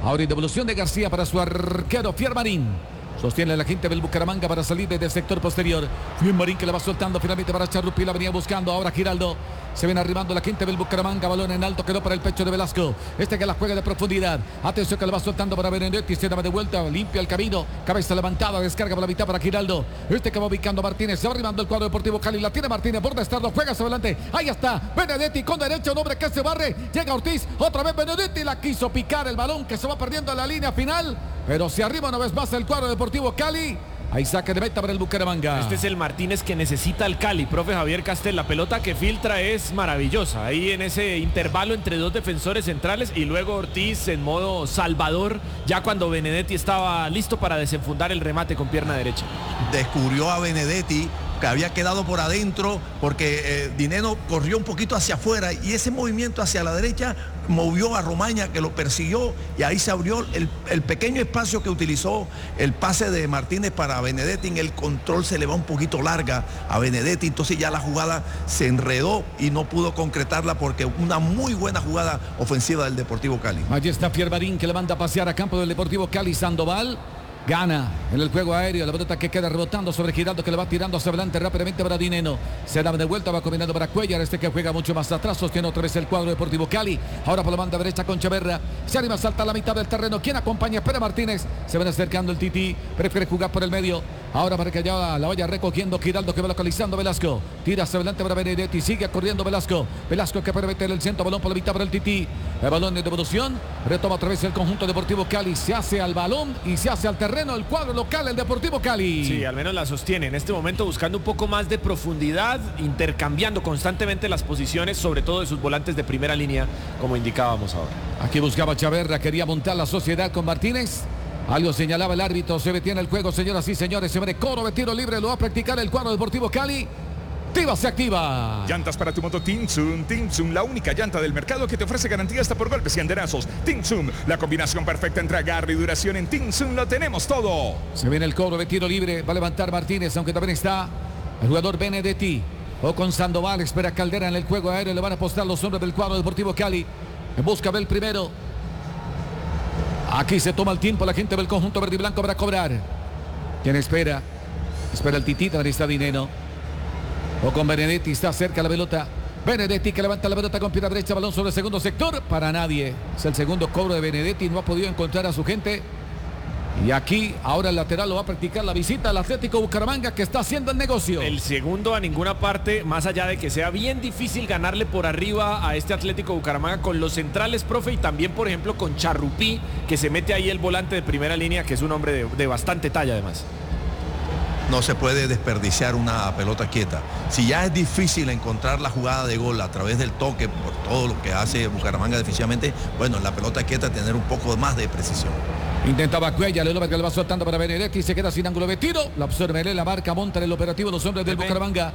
Ahora en devolución de García para su arquero Fiermarín. Sostiene la gente del Bucaramanga para salir desde el sector posterior. Fiermarín que la va soltando finalmente para Charrupi. La venía buscando ahora Giraldo. Se viene arribando la gente del Bucaramanga. Balón en alto, quedó para el pecho de Velasco. Este que la juega de profundidad. Atención que la va soltando para Benedetti. Se da de vuelta, limpia el camino. Cabeza levantada, descarga por la mitad para Giraldo. Este que va ubicando a Martínez. Se va arribando el cuadro deportivo Cali. La tiene Martínez por destardo. Juega hacia adelante. Ahí está Benedetti con derecha. Un hombre que se barre. Llega Ortiz. Otra vez Benedetti. La quiso picar el balón que se va perdiendo en la línea final. Pero se arriba una vez más el cuadro deportivo Cali. Hay saque de meta para el Bucaramanga. Este es el Martínez que necesita el Cali, profe Javier Castel. La pelota que filtra es maravillosa. Ahí en ese intervalo entre dos defensores centrales y luego Ortiz en modo salvador, ya cuando Benedetti estaba listo para desenfundar el remate con pierna derecha. Descubrió a Benedetti, que había quedado por adentro porque Dineno corrió un poquito hacia afuera y ese movimiento hacia la derecha movió a Romaña, que lo persiguió, y ahí se abrió el pequeño espacio que utilizó el pase de Martínez para Benedetti. En el control se le va un poquito larga a Benedetti, entonces ya la jugada se enredó y no pudo concretarla, porque una muy buena jugada ofensiva del Deportivo Cali. Allí está Fiermarín que le manda a pasear a campo del Deportivo Cali. Sandoval gana en el juego aéreo, la pelota que queda rebotando sobre Giraldo, que le va tirando hacia adelante rápidamente para Dineno. Se da de vuelta, va combinando para Cuellar, este que juega mucho más atrás, sostiene otra vez el cuadro Deportivo Cali. Ahora por la banda derecha con Chaverra. Se anima, salta a la mitad del terreno. ¿Quién acompaña? Espera Martínez. Se van acercando el Titi. Prefiere jugar por el medio. Ahora para que ya la vaya recogiendo Giraldo, que va localizando Velasco. Tira hacia adelante para Benedetti. Sigue corriendo Velasco. Velasco que puede meter el centro. Balón por la mitad para el Titi. El balón de devolución. Retoma otra vez el conjunto Deportivo Cali. Se hace al balón y se hace al terreno el cuadro local, el Deportivo Cali. Sí, al menos la sostiene en este momento, buscando un poco más de profundidad, intercambiando constantemente las posiciones, sobre todo de sus volantes de primera línea, como indicábamos ahora. Aquí buscaba Chaverra, quería montar la sociedad con Martínez. Algo señalaba el árbitro, se detiene el juego, señoras y señores. Se viene coro de tiro libre, lo va a practicar el cuadro Deportivo Cali. Activa, se activa. Llantas para tu moto Tinsun. Tinsun, la única llanta del mercado que te ofrece garantía hasta por golpes y andenazos. Tinsun, la combinación perfecta entre agarre y duración. En Tinsun lo tenemos todo. Se viene el cobro de tiro libre, va a levantar Martínez, aunque también está el jugador Benedetti. O con Sandoval, espera Caldera en el juego aéreo, le van a apostar los hombres del cuadro Deportivo Cali. En busca del primero. Aquí se toma el tiempo la gente del conjunto verde y blanco para cobrar. ¿Quién espera? Espera el Titita, ahí está Dineno. O con Benedetti, está cerca la pelota. Benedetti que levanta la pelota con pierna derecha, balón sobre el segundo sector. Para nadie. Es el segundo cobro de Benedetti, no ha podido encontrar a su gente. Y aquí, ahora el lateral lo va a practicar la visita al Atlético Bucaramanga, que está haciendo el negocio. El segundo a ninguna parte, más allá de que sea bien difícil ganarle por arriba a este Atlético Bucaramanga con los centrales, profe, y también, por ejemplo, con Charrupí, que se mete ahí el volante de primera línea, que es un hombre de bastante talla además. No se puede desperdiciar una pelota quieta. Si ya es difícil encontrar la jugada de gol a través del toque, por todo lo que hace Bucaramanga defensivamente, bueno, la pelota quieta tener un poco más de precisión. Intentaba Cuellar, el hombre que le va soltando para Benedetti, se queda sin ángulo de tiro. La observa, la marca, monta en el operativo los hombres del Bucaramanga.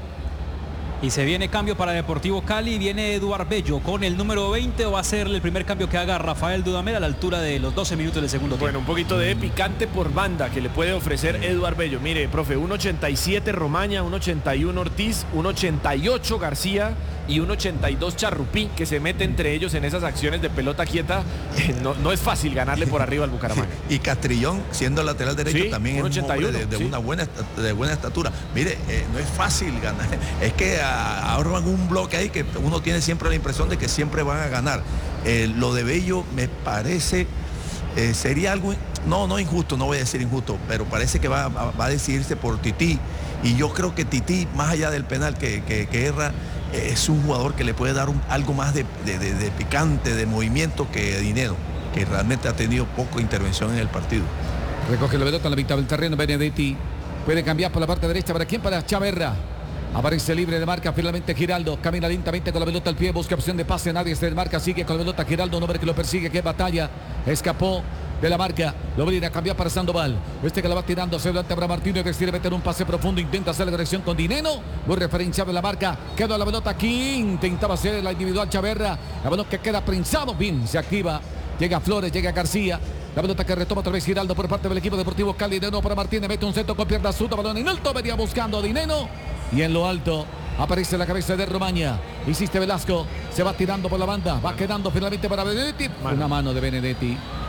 Y se viene cambio para Deportivo Cali, viene Eduard Bello con el número 20, o va a ser el primer cambio que haga Rafael Dudamel a la altura de los 12 minutos del segundo tiempo. Bueno, un poquito de picante por banda que le puede ofrecer Eduard Bello. Mire, profe, 1.87 Romaña, 1.81 Ortiz, 1.88 García y 1.82 Charrupí, que se mete entre ellos en esas acciones de pelota quieta. No es fácil ganarle por arriba al Bucaramanga. Y Castrillón, siendo lateral derecho, sí, también 1, es un hombre de, sí, una buena estatura. Mire, no es fácil ganar. Es que ahorran un bloque ahí que uno tiene siempre la impresión de que siempre van a ganar. Lo de Bello me parece, sería algo, no injusto, no voy a decir injusto, pero parece que va a decidirse por Tití. Y yo creo que Tití, más allá del penal que erra, es un jugador que le puede dar algo más de picante, de movimiento que Dinero, que realmente ha tenido poca intervención en el partido. Recoge la pelota en la mitad del terreno, Benedetti. Puede cambiar por la parte derecha, ¿para quién? Para Chaverra. Aparece libre de marca, finalmente Giraldo. Camina lentamente con la pelota al pie, busca opción de pase, nadie se desmarca, sigue con la pelota Giraldo, un hombre que lo persigue, que batalla. Escapó de la marca, lo viene a cambiar para Sandoval. Este que la va tirando hacia adelante para Martínez, que quiere meter un pase profundo, intenta hacer la conexión con Dineno. Muy referenciable la marca, quedó la pelota aquí, intentaba hacer la individual Chaverra. La pelota que queda prensado, bien, se activa. Llega Flores, llega García. La pelota que retoma otra vez Giraldo por parte del equipo Deportivo Cali. De nuevo para Martínez, mete un centro con pierna zurda, balón en alto, venía buscando Dineno. Y en lo alto aparece la cabeza de Romaña. Hiciste Velasco, se va tirando por la banda, va quedando finalmente para Benedetti. Una mano de Benedetti.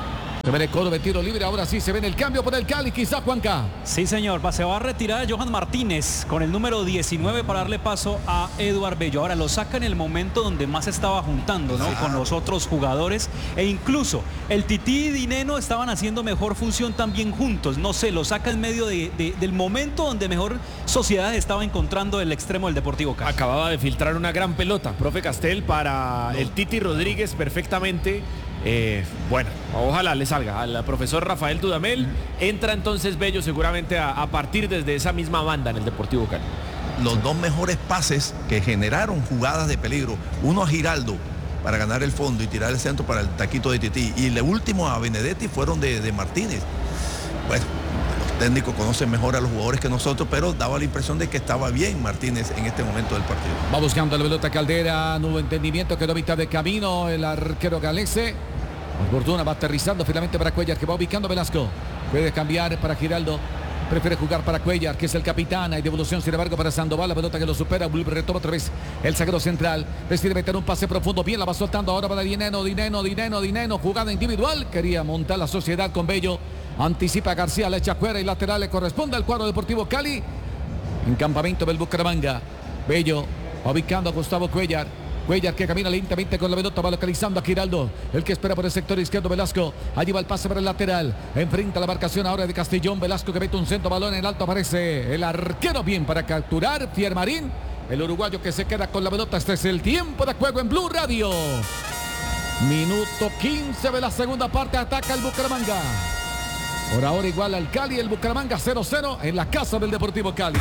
Se ve el Córdoba, tiro libre, ahora sí se ve en el cambio por el Cali, quizá Juanca. Sí, señor, se va a retirar Johan Martínez con el número 19 para darle paso a Eduard Bello. Ahora lo saca en el momento donde más estaba juntando, ¿no? Con los otros jugadores, e incluso el Tití y Dineno estaban haciendo mejor función también juntos. No sé, lo saca en medio del momento donde mejor Sociedad estaba encontrando el extremo del Deportivo Cali. Acababa de filtrar una gran pelota, profe Castel, para el Titi Rodríguez perfectamente. Bueno, ojalá le salga al profesor Rafael Dudamel. Entra entonces Bello seguramente a partir desde esa misma banda en el Deportivo Cali. Los dos mejores pases que generaron jugadas de peligro, uno a Giraldo para ganar el fondo y tirar el centro para el taquito de Tití, y el último a Benedetti fueron de Martínez. Bueno, los técnicos conocen mejor a los jugadores que nosotros, pero daba la impresión de que estaba bien Martínez en este momento del partido. Va buscando la pelota Caldera, no hubo entendimiento, quedó a mitad de camino el arquero galese. Por fortuna va aterrizando finalmente para Cuellar, que va ubicando Velasco. Puede cambiar para Giraldo. Prefiere jugar para Cuellar, que es el capitán. Hay devolución, sin embargo, para Sandoval. La pelota que lo supera. Retoma otra vez el zaguero central. Decide meter un pase profundo. Bien, la va soltando ahora para Dineno. Jugada individual. Quería montar la Sociedad con Bello. Anticipa García, le echa fuera y lateral le corresponde al cuadro Deportivo Cali. En campamento del Bucaramanga. Bello ubicando a Gustavo Cuellar. Cuellar que camina lentamente con la pelota, va localizando a Giraldo, el que espera por el sector izquierdo. Velasco, allí va el pase para el lateral, enfrenta la marcación ahora de Castellón. Velasco que mete un centro, balón en alto, aparece el arquero bien para capturar Fiermarín, el uruguayo que se queda con la pelota. Este es el tiempo de juego en Blue Radio. Minuto 15 de la segunda parte, ataca el Bucaramanga. Por ahora igual al Cali, el Bucaramanga 0-0 en la casa del Deportivo Cali.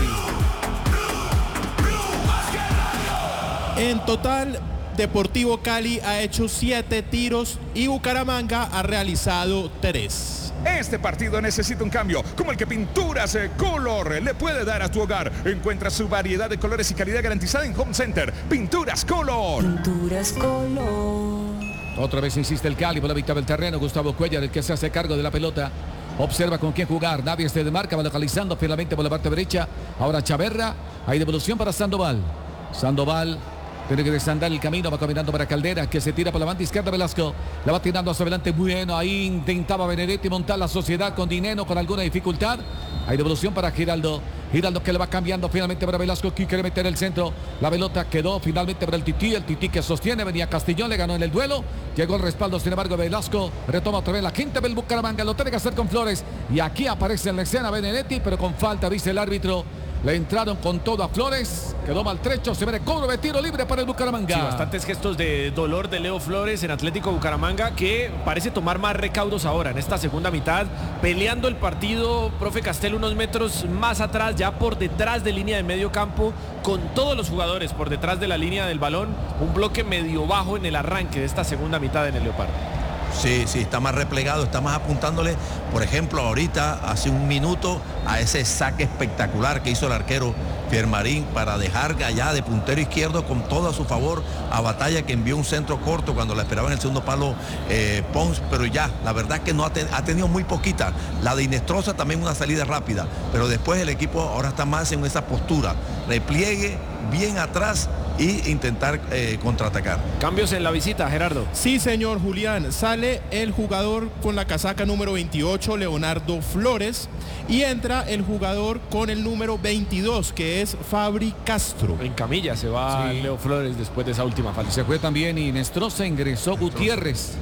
En total, Deportivo Cali ha hecho 7 tiros y Bucaramanga ha realizado 3. Este partido necesita un cambio, como el que Pinturas Color le puede dar a tu hogar. Encuentra su variedad de colores y calidad garantizada en Home Center. Pinturas Color. Pinturas Color. Otra vez insiste el Cali por la mitad del terreno. Gustavo Cuellar, el que se hace cargo de la pelota. Observa con quién jugar. Nadie se demarca, va localizando finalmente por la parte derecha. Ahora Chaverra. Hay devolución para Sandoval. Sandoval tiene que desandar el camino, va caminando para Caldera, que se tira por la banda izquierda. Velasco la va tirando hacia adelante, bueno, ahí intentaba Benedetti montar la Sociedad con Dineno con alguna dificultad. Hay devolución para Giraldo. Giraldo que le va cambiando finalmente para Velasco, que quiere meter el centro. La pelota quedó finalmente para el Tití que sostiene, venía Castellón, le ganó en el duelo. Llegó el respaldo, sin embargo, Velasco retoma otra vez la quinta del Bucaramanga, lo tiene que hacer con Flores. Y aquí aparece en la escena Benedetti, pero con falta, dice el árbitro. Le entraron con todo a Flores, quedó maltrecho, se ve el cobro de tiro libre para el Bucaramanga. Sí, bastantes gestos de dolor de Leo Flores en Atlético Bucaramanga, que parece tomar más recaudos ahora en esta segunda mitad, peleando el partido, profe Castel, unos metros más atrás, ya por detrás de línea de medio campo, con todos los jugadores por detrás de la línea del balón, un bloque medio bajo en el arranque de esta segunda mitad en el Leopardo. Sí, está más replegado, está más apuntándole, por ejemplo, ahorita, hace un minuto, a ese saque espectacular que hizo el arquero Fiermarín para dejar allá de puntero izquierdo con todo a su favor a Batalla, que envió un centro corto cuando la esperaba en el segundo palo Pons, pero ya, la verdad es que no ha tenido muy poquita. La de Inestrosa también una salida rápida, pero después el equipo ahora está más en esa postura, repliegue bien atrás y intentar contraatacar. Cambios en la visita, Gerardo. Sí, señor Julián, sale el jugador con la casaca número 28, Leonardo Flores, y entra el jugador con el número 22, que es Fabri Castro. En camilla se va Leo Flores después de esa última falta. Se fue también Inestrosa, ingresó Gutiérrez.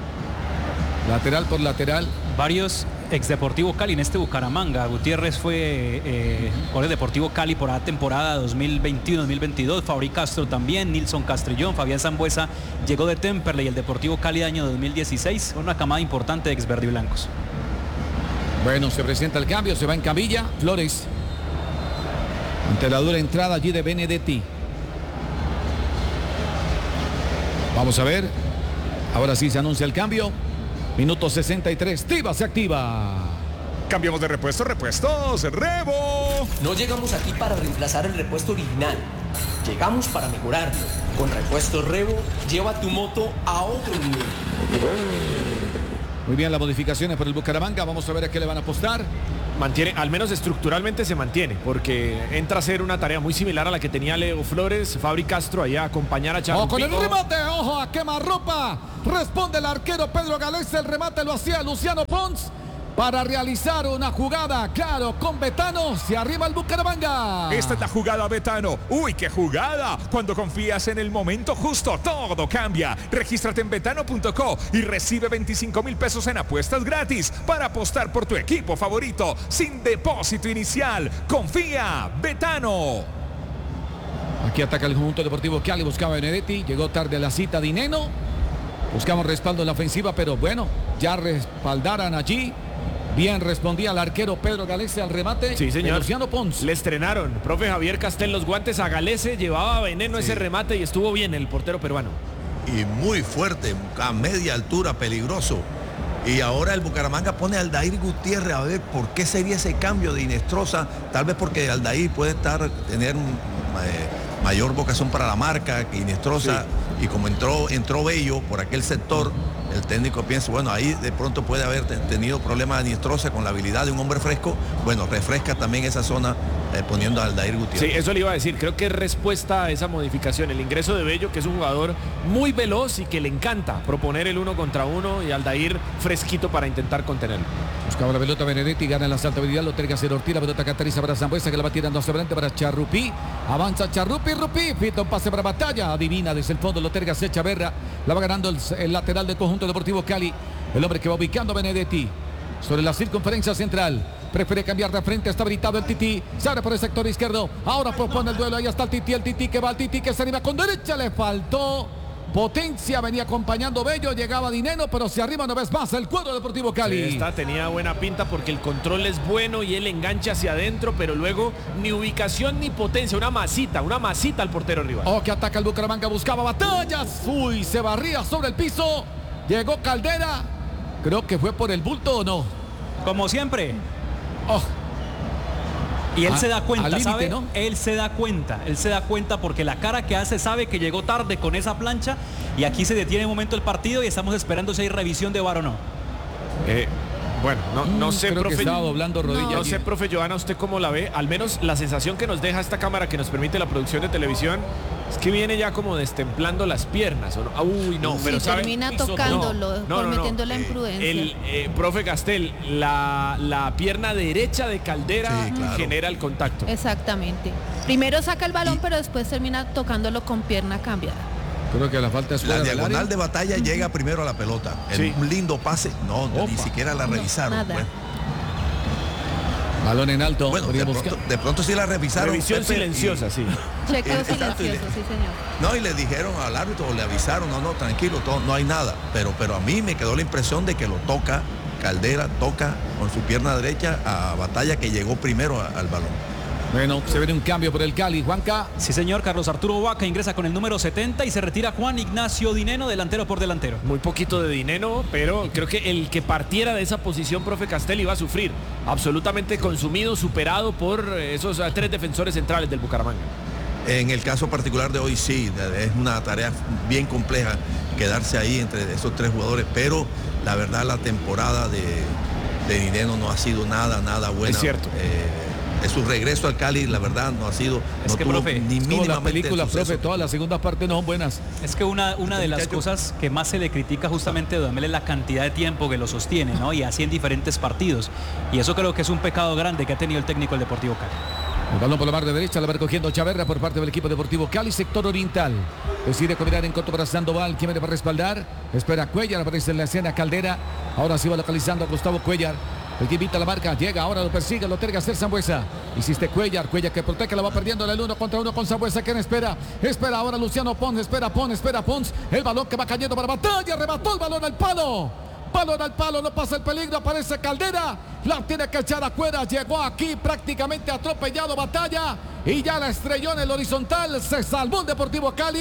Lateral por lateral. Varios ex Deportivo Cali en este Bucaramanga. Gutiérrez fue con el Deportivo Cali por la temporada 2021-2022. Fabri Castro también, Nilson Castrillón, Fabián Zambuesa llegó de Temperley, el Deportivo Cali año 2016. Una camada importante de ex verdiblancos. Bueno, se presenta el cambio, se va en camilla Flores. Ante la dura entrada allí de Benedetti. Vamos a ver. Ahora sí se anuncia el cambio. Minuto 63. Tiva se activa. Cambiamos de repuestos, Rebo. No llegamos aquí para reemplazar el repuesto original. Llegamos para mejorarlo. Con Repuestos Rebo, lleva tu moto a otro nivel. Muy bien, las modificaciones por el Bucaramanga. Vamos a ver a qué le van a apostar. Mantiene, al menos estructuralmente se mantiene, porque entra a ser una tarea muy similar a la que tenía Leo Flores, Fabri Castro allá a acompañar a Charrupí. ¡Ojo con el remate! ¡Ojo a quemarropa! Responde el arquero Pedro Galés. El remate lo hacía Luciano Pons para realizar una jugada, claro, con Betano. Se arriba el Bucaramanga. Esta es la jugada, Betano. ¡Uy, qué jugada! Cuando confías en el momento justo, todo cambia. Regístrate en betano.co y recibe 25,000 pesos en apuestas gratis para apostar por tu equipo favorito sin depósito inicial. ¡Confía! ¡Betano! Aquí ataca el conjunto deportivo Cali. Buscaba Benedetti. Llegó tarde la cita de Dineno. Buscamos respaldo en la ofensiva, pero bueno, ya respaldaran allí. Bien respondía el arquero Pedro Galese al remate. Sí, señor. De Luciano Pons. Le estrenaron. Profe Javier Castel los guantes a Galese. Llevaba veneno ese remate y estuvo bien el portero peruano. Y muy fuerte, a media altura, peligroso. Y ahora el Bucaramanga pone a Aldair Gutiérrez. A ver, ¿por qué sería ese cambio de Inestrosa? Tal vez porque Aldair puede tener mayor vocación para la marca que Inestrosa. Sí. Y como entró Bello por aquel sector, el técnico piensa, bueno, ahí de pronto puede haber tenido problemas de Inestrosa con la habilidad de un hombre fresco. Bueno, refresca también esa zona poniendo a Aldair Gutiérrez. Sí, eso le iba a decir. Creo que es respuesta a esa modificación. El ingreso de Bello, que es un jugador muy veloz y que le encanta proponer el 1 contra 1, y Aldair fresquito para intentar contenerlo. Buscaba la pelota Benedetti, gana la saltabilidad, lo tiene que hacer Ortiz, la pelota que aterriza para Sambuesa, que la va tirando hacia adelante para Charrupí. Avanza Charrupí, Fito, un pase para Batalla. Adivina desde el fondo, lo tiene que hacer Chaverra. La va ganando el lateral del conjunto deportivo Cali. El hombre que va ubicando a Benedetti sobre la circunferencia central. Prefiere cambiar de frente, está habilitado el Tití. Se abre por el sector izquierdo. Ahora propone el duelo, ahí está el Tití que va al Tití, que se anima con derecha, le faltó potencia, venía acompañando Bello, llegaba Dineno, pero se arriba una vez más el cuadro deportivo Cali. Sí, tenía buena pinta porque el control es bueno y él engancha hacia adentro, pero luego ni ubicación ni potencia, una masita al portero rival. Oh, que ataca el Bucaramanga, buscaba batallas. Uy, se barría sobre el piso. Llegó Caldera. Creo que fue por el bulto o no. Como siempre. Oh. Y él se da cuenta, límite, ¿sabe? ¿no? Él se da cuenta porque la cara que hace sabe que llegó tarde con esa plancha y aquí se detiene un momento el partido y estamos esperando si hay revisión de VAR o no. Bueno, no sé, creo profe. Que estaba doblando rodilla. No sé, profe Johanna, ¿usted cómo la ve? Al menos la sensación que nos deja esta cámara que nos permite la producción de televisión es que viene ya como destemplando las piernas. ¿O no? Uy, no, pero ¿sabe? Termina tocándolo, cometiendo la imprudencia. Profe Castel, la pierna derecha de Caldera sí, claro, genera el contacto. Exactamente. Primero saca el balón, pero después termina tocándolo con pierna cambiada. Creo que la falta es la diagonal de Batalla llega primero a la pelota. Un lindo pase. No, ni siquiera la revisaron. Bueno. Balón en alto. Bueno, de pronto sí la revisaron. Revisión silenciosa, sí. Chequeo silencioso, sí, señor. No, y le dijeron al árbitro, le avisaron, no, tranquilo, no hay nada. Pero a mí me quedó la impresión de que lo toca, Caldera toca con su pierna derecha a Batalla, que llegó primero al balón. Bueno, se viene un cambio por el Cali, Juanca. Sí, señor, Carlos Arturo Vaca ingresa con el número 70 y se retira Juan Ignacio Dineno, delantero por delantero. Muy poquito de Dineno, pero creo que el que partiera de esa posición, profe Castel, iba a sufrir. Absolutamente consumido, superado por esos 3 defensores centrales del Bucaramanga. En el caso particular de hoy sí, es una tarea bien compleja quedarse ahí entre esos 3 jugadores, pero la verdad la temporada de Dineno no ha sido nada buena. Es cierto. Su regreso al Cali, la verdad, no ha sido, es que, profe, ni mínimamente la película, profe, todas las segundas partes no son buenas. Es que una de las cosas que más se le critica justamente a Dudamel es la cantidad de tiempo que lo sostiene, ¿no? Y así en diferentes partidos. Y eso creo que es un pecado grande que ha tenido el técnico del Deportivo Cali. El balón por la parte derecha, la va recogiendo Chaverra por parte del equipo deportivo Cali, sector oriental. Decide combinar en corto para Sandoval, quien viene para respaldar. Espera Cuellar, aparece en la escena Caldera. Ahora sí va localizando a Gustavo Cuellar. El que invita a la marca, llega, ahora lo persigue, lo tiene que hacer Sambuesa. Hiciste Cuellar que protege, la va perdiendo el 1 contra 1 con Sambuesa. ¿Quién espera? Espera ahora Luciano Pons, espera Pons. El balón que va cayendo para Batalla, remató el balón al palo. Balón al palo, no pasa el peligro, aparece Caldera. La tiene que echar afuera, llegó aquí prácticamente atropellado Batalla. Y ya la estrelló en el horizontal, se salvó el Deportivo Cali.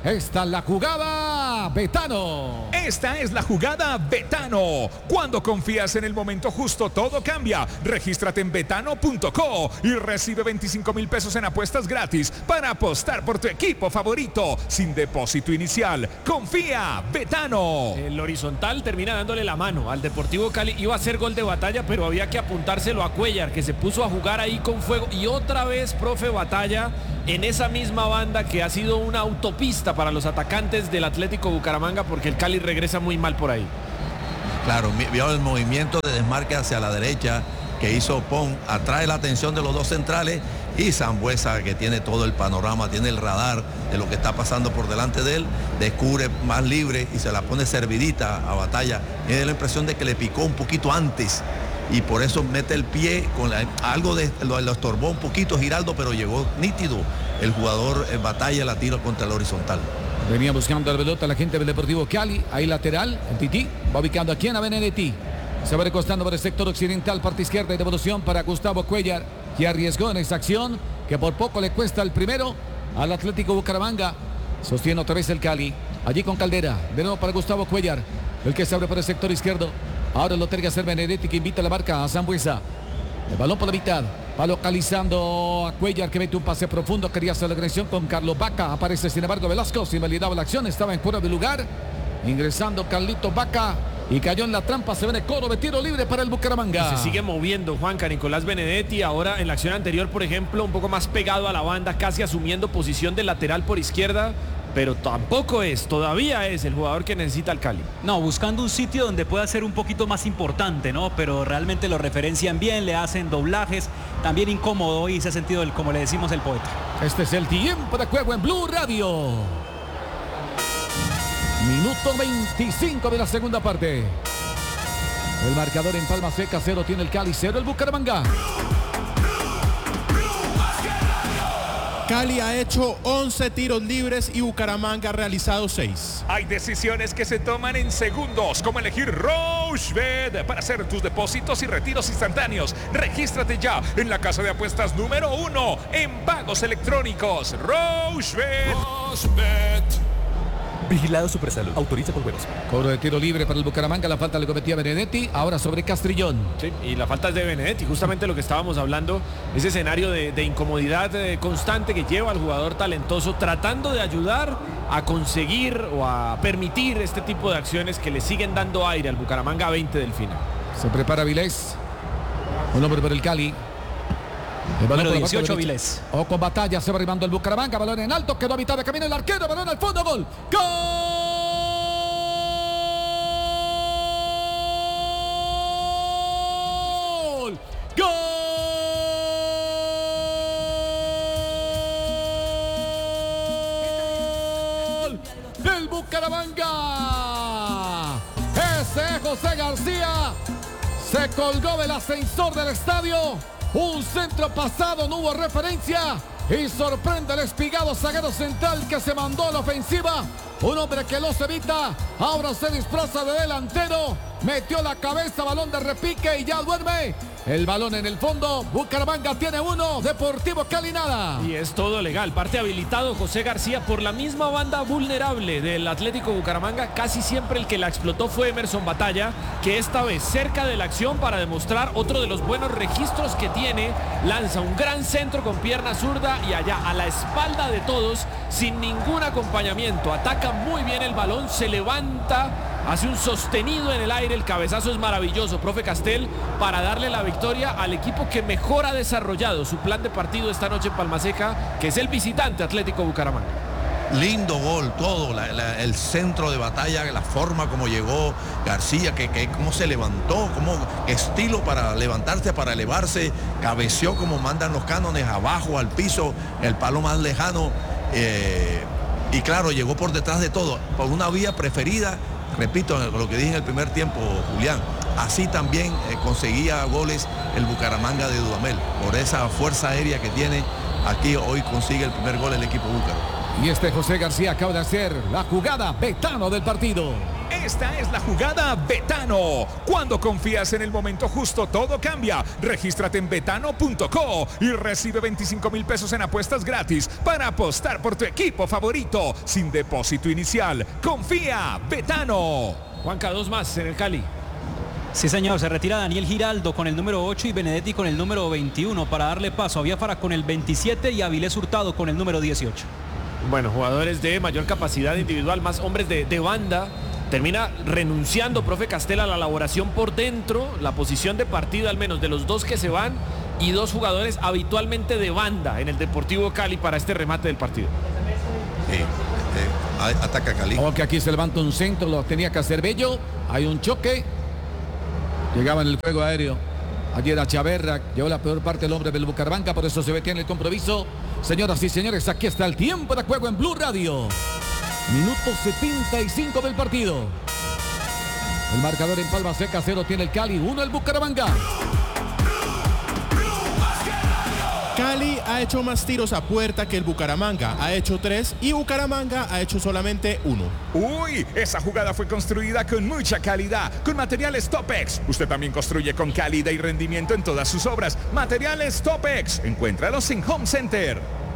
Esta es la jugada Betano. Esta es la jugada Betano. Cuando confías en el momento justo, todo cambia. Regístrate en betano.co y recibe 25,000 pesos en apuestas gratis para apostar por tu equipo favorito sin depósito inicial. Confía, Betano. El horizontal termina dándole la mano al Deportivo Cali. Iba a ser gol de Batalla, pero había que apuntárselo a Cuellar, que se puso a jugar ahí con fuego. Y otra vez, profe, Batalla en esa misma banda que ha sido una autopista para los atacantes del Atlético Bucaramanga, porque el Cali regresa muy mal por ahí. Claro, vio el movimiento de desmarque hacia la derecha que hizo Pon, atrae la atención de los dos centrales, y Sambueza, que tiene todo el panorama, tiene el radar de lo que está pasando por delante de él, descubre más libre y se la pone servidita a Batalla. Tiene la impresión de que le picó un poquito antes y por eso mete el pie con algo lo estorbó un poquito Giraldo, pero llegó nítido el jugador Batalla, la tira contra el horizontal. Venía buscando la pelota la gente del Deportivo Cali, ahí lateral, el Tití va ubicando aquí en a Benedetti. Se va recostando por el sector occidental, parte izquierda, y devolución para Gustavo Cuellar, que arriesgó en esa acción, que por poco le cuesta el primero al Atlético Bucaramanga. Sostiene otra vez el Cali, allí con Caldera, de nuevo para Gustavo Cuellar, el que se abre por el sector izquierdo. Ahora lo tiene que hacer Benedetti, que invita a la marca a Sambueza. El balón por la mitad, va localizando a Cuellar, que mete un pase profundo, quería hacer la conexión con Carlos Vaca, aparece sin embargo Velasco, sin validaba la acción, estaba en fuera de lugar, ingresando Carlito Vaca, y cayó en la trampa. Se ve el coro de tiro libre para el Bucaramanga. Y se sigue moviendo Juanca Nicolás Benedetti. Ahora en la acción anterior, por ejemplo, un poco más pegado a la banda, casi asumiendo posición de lateral por izquierda. Pero tampoco todavía es el jugador que necesita el Cali. No, buscando un sitio donde pueda ser un poquito más importante, ¿no? Pero realmente lo referencian bien, le hacen doblajes, también incómodo, y se ha sentido, como le decimos, el poeta. Este es el tiempo de juego en Blue Radio. Minuto 25 de la segunda parte. El marcador en Palma Seca, 0 tiene el Cali, 0 el Bucaramanga. Cali ha hecho 11 tiros libres y Bucaramanga ha realizado 6. Hay decisiones que se toman en segundos, como elegir Rochebet para hacer tus depósitos y retiros instantáneos. Regístrate ya en la casa de apuestas número 1 en pagos electrónicos. Rochebet. Vigilado Supersalud. Autoriza por juegos. Cobro de tiro libre para el Bucaramanga. La falta le cometía Benedetti. Ahora sobre Castrillón. Sí, y la falta es de Benedetti. Justamente lo que estábamos hablando. Ese escenario de incomodidad constante que lleva al jugador talentoso, tratando de ayudar a conseguir o a permitir este tipo de acciones que le siguen dando aire al Bucaramanga a 20 del final. Se prepara Vilés. Un hombre por el Cali. El balón número 18, Vilés. O con Batalla, se va arribando el Bucaramanga. Balón en alto, quedó a mitad de camino el arquero. Balón al fondo, gol. ¡Gol! ¡Gol! Del Bucaramanga. Ese José García se colgó del ascensor del estadio. Un centro pasado, no hubo referencia. Y sorprende el espigado zaguero central que se mandó a la ofensiva. Un hombre que los evita. Ahora se disfraza de delantero. Metió la cabeza, balón de repique y ya duerme. El balón en el fondo. Bucaramanga tiene 1, Deportivo Cali nada. Y es todo legal. Parte habilitado José García por la misma banda vulnerable del Atlético Bucaramanga. Casi siempre el que la explotó fue Emerson Batalla, que esta vez cerca de la acción para demostrar otro de los buenos registros que tiene. Lanza un gran centro con pierna zurda y allá a la espalda de todos, sin ningún acompañamiento. Ataca muy bien el balón, se levanta, hace un sostenido en el aire. El cabezazo es maravilloso, profe Castel, para darle la victoria al equipo que mejor ha desarrollado su plan de partido esta noche en Palma Seca, que es el visitante Atlético Bucaramanga. Lindo gol, todo, el centro de Batalla, la forma como llegó García, que cómo se levantó, cómo estilo para levantarse, para elevarse, cabeció como mandan los cánones, abajo al piso, el palo más lejano, y claro, llegó por detrás de todo, por una vía preferida. Repito lo que dije en el primer tiempo, Julián, así también conseguía goles el Bucaramanga de Dudamel, por esa fuerza aérea que tiene. Aquí hoy consigue el primer gol el equipo búcaro. Y José García acaba de hacer la jugada Betano del partido. Esta es la jugada Betano. Cuando confías en el momento justo, todo cambia. Regístrate en betano.co y recibe 25,000 pesos en apuestas gratis para apostar por tu equipo favorito sin depósito inicial. Confía, Betano. Juanca, 2 más en el Cali. Sí, señor, se retira Daniel Giraldo con el número 8 y Benedetti con el número 21 para darle paso a Biafara con el 27 y Avilés Hurtado con el número 18. Bueno, jugadores de mayor capacidad individual, más hombres de banda. Termina renunciando, profe Castel, a la elaboración por dentro, la posición de partida al menos de los 2 que se van y 2 jugadores habitualmente de banda en el Deportivo Cali para este remate del partido. Sí, ataca Cali. Ok, aquí se levanta un centro, lo tenía que hacer Bello. Hay un choque. Llegaba en el juego aéreo. Ayer a Chaverra, llevó la peor parte del hombre del Bucaramanga, por eso se ve tiene el compromiso. Señoras y señores, aquí está el tiempo de juego en Blue Radio. Minuto 75 del partido. El marcador en Palma Seca, 0 tiene el Cali, 1 el Bucaramanga. Cali ha hecho más tiros a puerta que el Bucaramanga, ha hecho 3 y Bucaramanga ha hecho solamente 1. Uy, esa jugada fue construida con mucha calidad, con materiales Topex. Usted también construye con calidad y rendimiento en todas sus obras. Materiales Topex, encuéntralos en Home Center.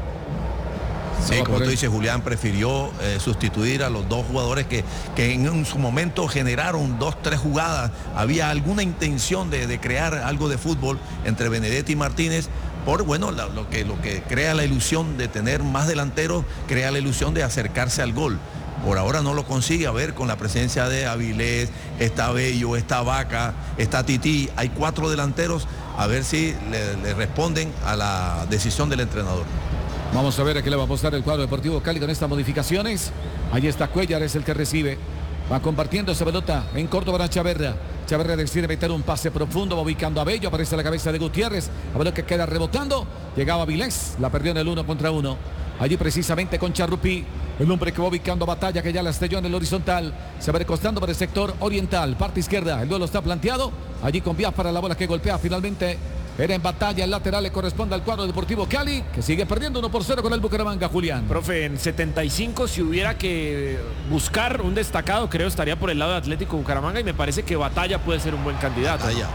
Sí, como tú dices, Julián prefirió sustituir a los 2 jugadores que en su momento generaron 2-3 jugadas. Había alguna intención de crear algo de fútbol entre Benedetti y Martínez. Por bueno, lo que crea la ilusión de tener más delanteros, crea la ilusión de acercarse al gol. Por ahora no lo consigue. A ver, con la presencia de Avilés, está Bello, está Vaca, está Tití, hay 4 delanteros, a ver si le responden a la decisión del entrenador. Vamos a ver a qué le va a apostar el cuadro Deportivo Cali con estas modificaciones. Ahí está Cuellar, es el que recibe. Va compartiendo esa pelota en corto para Chaverra. Chaverra decide meter un pase profundo, va ubicando a Bello, aparece la cabeza de Gutiérrez. A ver lo que queda rebotando. Llegaba Avilés, la perdió en el 1 contra 1. Allí precisamente con Charrupí, el hombre que va ubicando a Batalla, que ya la estrelló en el horizontal. Se va recostando por el sector oriental, parte izquierda. El duelo está planteado. Allí con Biafara, la bola que golpea finalmente. Era en Batalla, el lateral le corresponde al cuadro Deportivo Cali, que sigue perdiendo 1-0 con el Bucaramanga, Julián. Profe, en 75 si hubiera que buscar un destacado, creo estaría por el lado de Atlético Bucaramanga y me parece que Batalla puede ser un buen candidato. Batalla.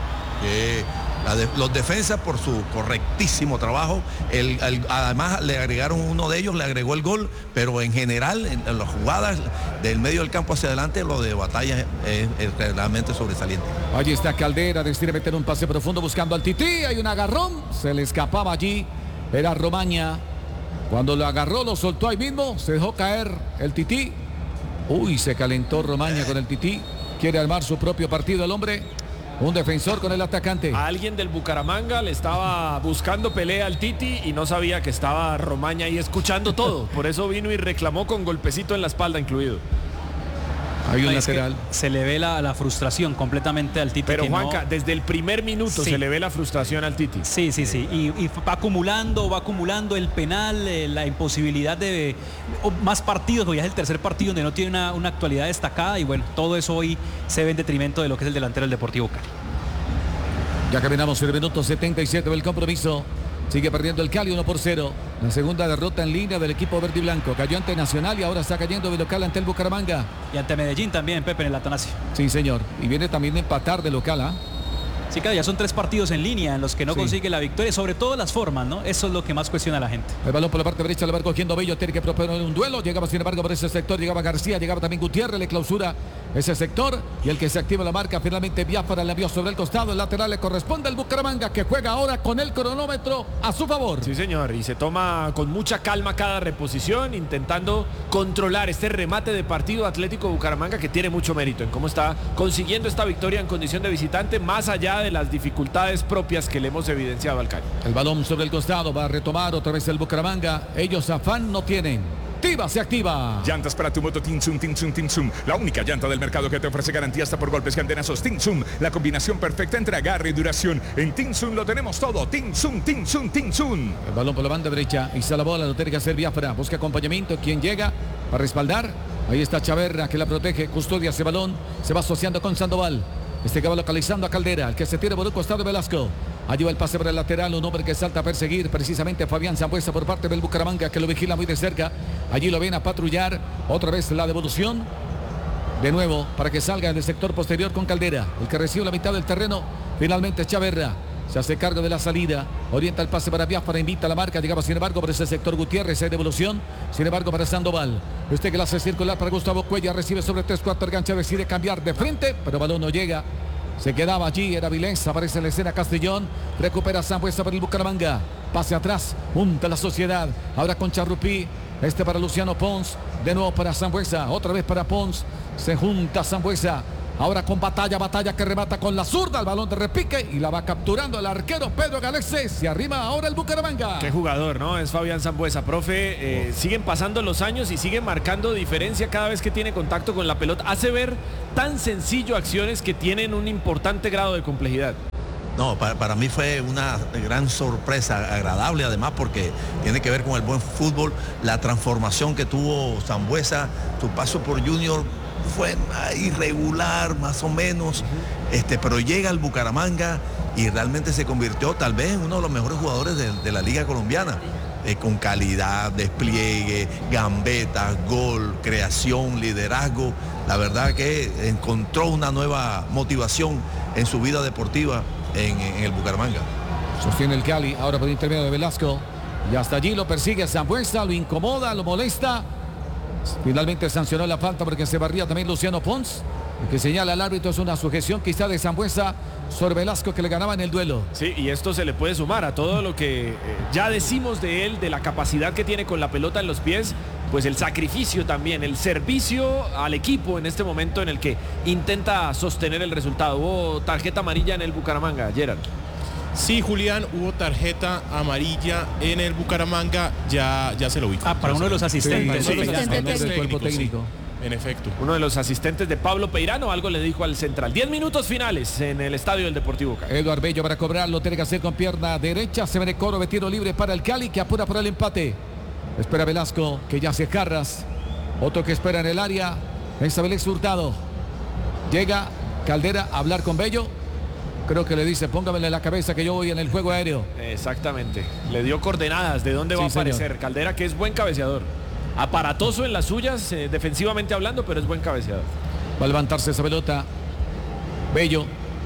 Los defensas por su correctísimo trabajo, además le agregaron uno de ellos, le agregó el gol, pero en general en las jugadas del medio del campo hacia adelante, lo de Batalla es realmente sobresaliente. Allí está Caldera, decide meter un pase profundo buscando al Tití, hay un agarrón, se le escapaba allí, era Romaña, cuando lo agarró lo soltó ahí mismo, se dejó caer el Tití, uy, se calentó Romaña con el Tití, quiere armar su propio partido el hombre. Un defensor con el atacante. Alguien del Bucaramanga le estaba buscando pelea al Titi y no sabía que estaba Romaña ahí escuchando todo. Por eso vino y reclamó con golpecito en la espalda incluido. Hay un lateral. Se le ve la frustración completamente al Titi. Pero Juanca, desde el primer minuto se le ve la frustración al Titi. Sí. Y va acumulando el penal, la imposibilidad de más partidos, hoy es el tercer partido donde no tiene una actualidad destacada y bueno, todo eso hoy se ve en detrimento de lo que es el delantero del Deportivo Cali. Ya caminamos el minuto 77 del compromiso. Sigue perdiendo el Cali 1-0. La segunda derrota en línea del equipo verde y blanco. Cayó ante Nacional y ahora está cayendo de local ante el Bucaramanga. Y ante Medellín también, Pepe, en el Atanasio. Sí, señor. Y viene también de empatar de local, ¿ah? Sí, claro, ya son 3 partidos en línea en los que no consigue la victoria, sobre todo las formas, ¿no? Eso es lo que más cuestiona a la gente. El balón por la parte derecha, lo va cogiendo Bello, tiene que proponer un duelo. Llegaba sin embargo por ese sector, llegaba García, llegaba también Gutiérrez, le clausura ese sector. Y el que se activa la marca, finalmente Biafara la envió sobre el costado. El lateral le corresponde al Bucaramanga, que juega ahora con el cronómetro a su favor. Sí, señor, y se toma con mucha calma cada reposición, intentando controlar este remate de partido Atlético Bucaramanga, que tiene mucho mérito en cómo está consiguiendo esta victoria en condición de visitante, más allá de las dificultades propias que le hemos evidenciado al Cali. El balón sobre el costado, va a retomar otra vez el Bucaramanga. Ellos afán no tienen. Tiva se activa. Llantas para tu moto Tinsun. La única llanta del mercado que te ofrece garantía hasta por golpes y antenazos. Tinsun, la combinación perfecta entre agarre y duración. En Tinsun lo tenemos todo. Tinsun. El balón por la banda derecha. Y se la bola, lo tiene que hacer Biafara. Busca acompañamiento. ¿Quién llega para respaldar? Ahí está Chaverra, que la protege. Custodia ese balón. Se va asociando con Sandoval. Este que va localizando a Caldera, el que se tira por un costado de Velasco. Allí va el pase por el lateral, un hombre que salta a perseguir precisamente Fabián Zambuesa por parte del Bucaramanga, que lo vigila muy de cerca. Allí lo ven a patrullar. Otra vez la devolución. De nuevo, para que salga del sector posterior con Caldera. El que recibe la mitad del terreno, finalmente Chaverra. Se hace cargo de la salida, orienta el pase para Biafara, invita a la marca, llegaba sin embargo por ese sector Gutiérrez, hay devolución, sin embargo para Sandoval. Usted que la hace circular para Gustavo Cuellar, recibe sobre 3-4 el gancho, decide cambiar de frente, pero el balón no llega. Se quedaba allí, era Vilés, aparece en la escena Castellón, recupera Sambueza para el Bucaramanga, pase atrás, junta la Sociedad, ahora con Charrupí, para Luciano Pons, de nuevo para Sambueza, otra vez para Pons, se junta Sambueza. Ahora con Batalla que remata con la zurda, el balón de repique y la va capturando el arquero Pedro Galese. Se arrima ahora el Bucaramanga. Qué jugador, ¿no? Es Fabián Sambueza, profe. Siguen pasando los años y sigue marcando diferencia cada vez que tiene contacto con la pelota. Hace ver tan sencillo acciones que tienen un importante grado de complejidad. No, para mí fue una gran sorpresa, agradable además porque tiene que ver con el buen fútbol, la transformación que tuvo Sambueza, su paso por Junior fue irregular más o menos, pero llega al Bucaramanga y realmente se convirtió tal vez en uno de los mejores jugadores de la Liga Colombiana, con calidad, despliegue, gambetas, gol, creación, liderazgo. La verdad que encontró una nueva motivación en su vida deportiva en el Bucaramanga. Sostiene el Cali, ahora por intermedio de Velasco, y hasta allí lo persigue Sambueza, lo incomoda, lo molesta. Finalmente sancionó la falta porque se barría también Luciano Pons. El que señala al árbitro es una sujeción quizá de Sambueza sobre Velasco que le ganaba en el duelo. Sí, y esto se le puede sumar a todo lo que ya decimos de él, de la capacidad que tiene con la pelota en los pies, pues el sacrificio también, el servicio al equipo en este momento en el que intenta sostener el resultado. Hubo tarjeta amarilla en el Bucaramanga, Gerard. Sí, Julián, hubo tarjeta amarilla en el Bucaramanga, ya se lo vi. Para uno de los asistentes. Sí, del cuerpo técnico. Sí, en efecto. Uno de los asistentes de Pablo Peirano, algo le dijo al central. 10 minutos finales en el estadio del Deportivo Cali. Eduardo Bello para cobrarlo, tiene que hacer con pierna derecha, se viene Coro, tiro libre para el Cali, que apura por el empate. Espera Velasco, que ya se Jarras. Otro que espera en el área, es Abelés Hurtado. Llega Caldera a hablar con Bello. Creo que le dice, póngamele en la cabeza que yo voy en el juego aéreo. Exactamente. Le dio coordenadas de dónde va a aparecer. Señor. Caldera, que es buen cabeceador. Aparatoso en las suyas, defensivamente hablando, pero es buen cabeceador. Va a levantarse esa pelota. Bello.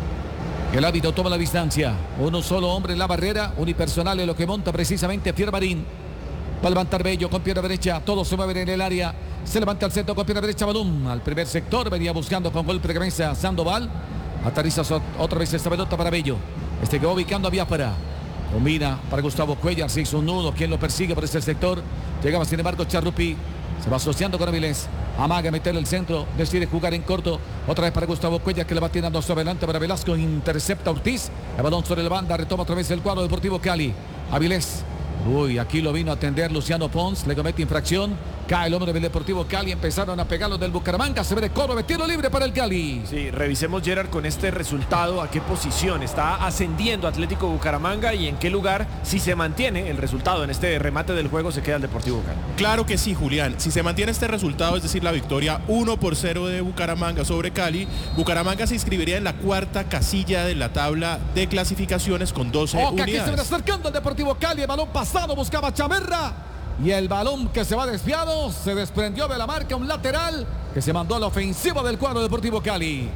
El árbitro toma la distancia. Uno solo hombre en la barrera. Unipersonal es lo que monta precisamente Fier Marín. Va a levantar Bello con pierna derecha. Todos se mueven en el área. Se levanta al centro con pierna derecha. Balón al primer sector. Venía buscando con golpe de cabeza Sandoval. Aterriza otra vez esta pelota para Bello. Que va ubicando a Biafara. Combina para Gustavo Cuellar. Se hizo un nudo. Quien lo persigue por ese sector. Llegaba sin embargo Charrupí. Se va asociando con Avilés. Amaga meterle el centro. Decide jugar en corto. Otra vez para Gustavo Cuellar, que le va tirando hacia adelante para Velasco. Intercepta Ortiz. El balón sobre la banda. Retoma otra vez el cuadro Deportivo Cali. Avilés. Uy, aquí lo vino a atender Luciano Pons. Le comete infracción. Cae el hombre del Deportivo Cali. Empezaron a pegarlo del Bucaramanga. Se ve de Coro, tiro libre para el Cali. Sí, revisemos, Gerard, con este resultado a qué posición está ascendiendo Atlético Bucaramanga y en qué lugar, si se mantiene el resultado en este remate del juego, se queda el Deportivo Cali. Claro que sí, Julián. Si se mantiene este resultado, es decir, la victoria 1-0 de Bucaramanga sobre Cali, Bucaramanga se inscribiría en la cuarta casilla de la tabla de clasificaciones con 12 unidades. Aquí se viene acercando el Deportivo Cali. El balón pasado, buscaba Chaverra. Y el balón que se va desviado se desprendió de la marca, un lateral que se mandó a la ofensiva del cuadro Deportivo Cali.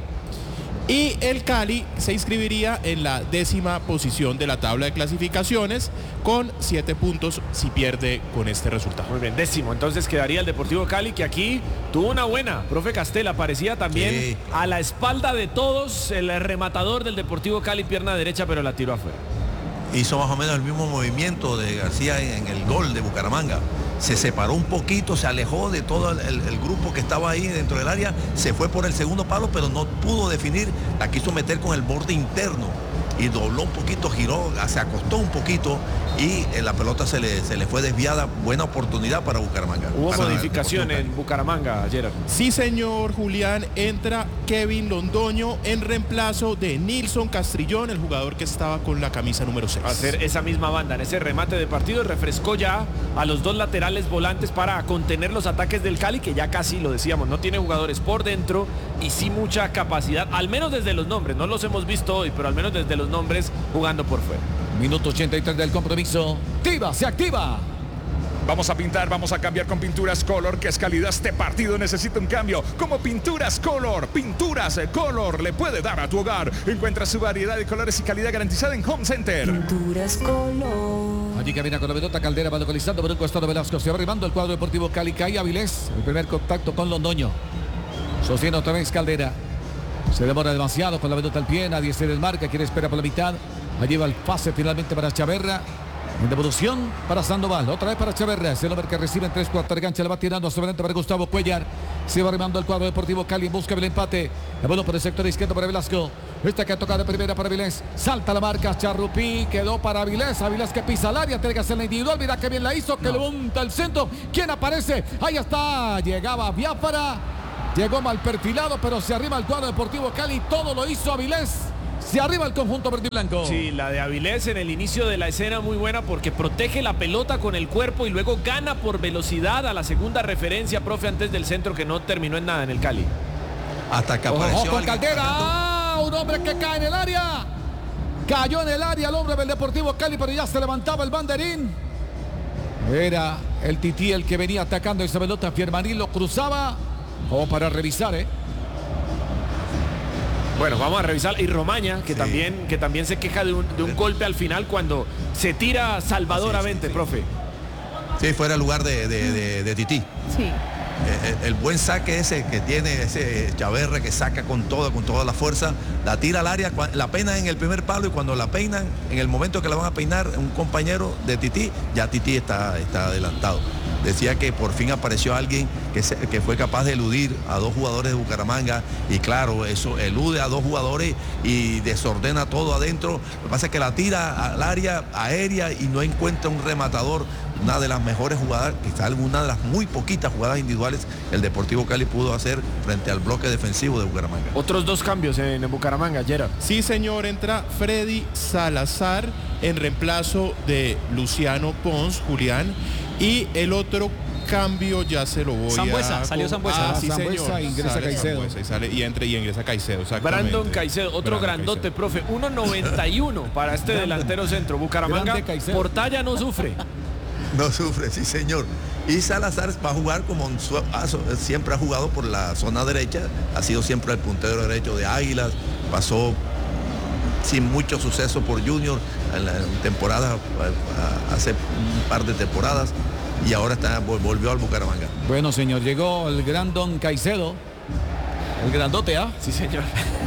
Y el Cali se inscribiría en la 10ª posición de la tabla de clasificaciones con 7 puntos si pierde con este resultado. Muy bien, 10º. Entonces quedaría el Deportivo Cali, que aquí tuvo una buena. Profe Castela, parecía también a la espalda de todos el rematador del Deportivo Cali, pierna derecha, pero la tiró afuera. Hizo más o menos el mismo movimiento de García en el gol de Bucaramanga. Se separó un poquito, se alejó de todo el grupo que estaba ahí dentro del área, se fue por el segundo palo, pero no pudo definir, la quiso meter con el borde interno y dobló un poquito, giró, se acostó un poquito y la pelota se le fue desviada. Buena oportunidad para Bucaramanga. Hubo modificación en Bucaramanga, Gerard. Sí, señor Julián, entra Kevin Londoño en reemplazo de Nilson Castrillón, el jugador que estaba con la camisa número 6. A hacer esa misma banda en ese remate de partido, refrescó ya a los dos laterales volantes para contener los ataques del Cali, que ya casi lo decíamos, no tiene jugadores por dentro y sí mucha capacidad, al menos desde los nombres, no los hemos visto hoy, pero al menos desde los nombres jugando por fuera. Minuto 83 del compromiso. Se activa. Vamos a pintar, vamos a cambiar con Pinturas Color, que es calidad. Este partido necesita un cambio. Como Pinturas Color le puede dar a tu hogar. Encuentra su variedad de colores y calidad garantizada en Home Center. Pinturas Color. Allí camina con la pelota Caldera, va localizando por un costado Velasco. Se va arribando el cuadro deportivo Cali. Cae Avilés. El primer contacto con Londoño. Sostiene otra vez Caldera. Se demora demasiado con la pelota al pie. Nadie se desmarca. Quiere esperar por la mitad. Allí va el pase finalmente para Chaverra. En devolución para Sandoval. Otra vez para Chaverra. Es el hombre que recibe en 3/4 de cancha. Le va tirando sobre para Gustavo Cuellar. Se va arrimando el cuadro deportivo Cali en busca del empate. La bola por el sector izquierdo para Velasco. Esta que ha tocado de primera para Avilés. Salta la marca. Charrupí quedó para Avilés. Avilés que pisa el área. Tiene que hacer la individual. Mira que bien la hizo. Que levanta el centro. ¿Quién aparece? Ahí está. Llegaba Biafara. Llegó mal perfilado, pero se arriba el cuadro deportivo Cali. Todo lo hizo Avilés. Se arriba el conjunto verde y blanco. Sí, la de Avilés en el inicio de la escena muy buena porque protege la pelota con el cuerpo y luego gana por velocidad a la segunda referencia, profe, antes del centro que no terminó en nada en el Cali. Hasta que apareció Ojo con Caldera. Un hombre que cae en el área. Cayó en el área el hombre del Deportivo Cali, pero ya se levantaba el banderín. Era el Tití el que venía atacando esa pelota. Fiermaní lo cruzaba. Como para revisar, Bueno, vamos a revisar. Y Romaña, que, sí, que también se queja de un golpe al final cuando se tira salvadoramente, profe. Sí, fuera el lugar de Tití. Sí. El buen saque ese que tiene ese Chaverra, que saca con toda la fuerza, la tira al área, la peina en el primer palo, y cuando la peinan, en el momento que la van a peinar un compañero de Tití, ya Tití está adelantado. Decía que por fin apareció alguien que fue capaz de eludir a dos jugadores de Bucaramanga, y claro, eso elude a dos jugadores y desordena todo adentro. Lo que pasa es que la tira al área aérea y no encuentra un rematador. Una de las mejores jugadas, quizás una de las muy poquitas jugadas individuales el Deportivo Cali pudo hacer frente al bloque defensivo de Bucaramanga. Otros dos cambios en Bucaramanga, Gerard. Sí, señor, entra Freddy Salazar en reemplazo de Luciano Pons, Julián, y el otro cambio ya se lo voy Sambuesa, salió Sambuesa. Sí, señor. Ingresa Caicedo. Y ingresa Caicedo, exactamente. Brandon Caicedo, otro grandote, profe. 1.91 para este delantero centro. Bucaramanga, por talla no sufre. No sufre, sí, señor. Y Salazar va a jugar como siempre ha jugado por la zona derecha. Ha sido siempre el puntero derecho de Águilas. Pasó sin mucho suceso por Junior en la temporada, hace un par de temporadas, y ahora volvió al Bucaramanga. Bueno, señor, llegó el gran Don Caicedo. El grandote, ¿ah? Sí, señor.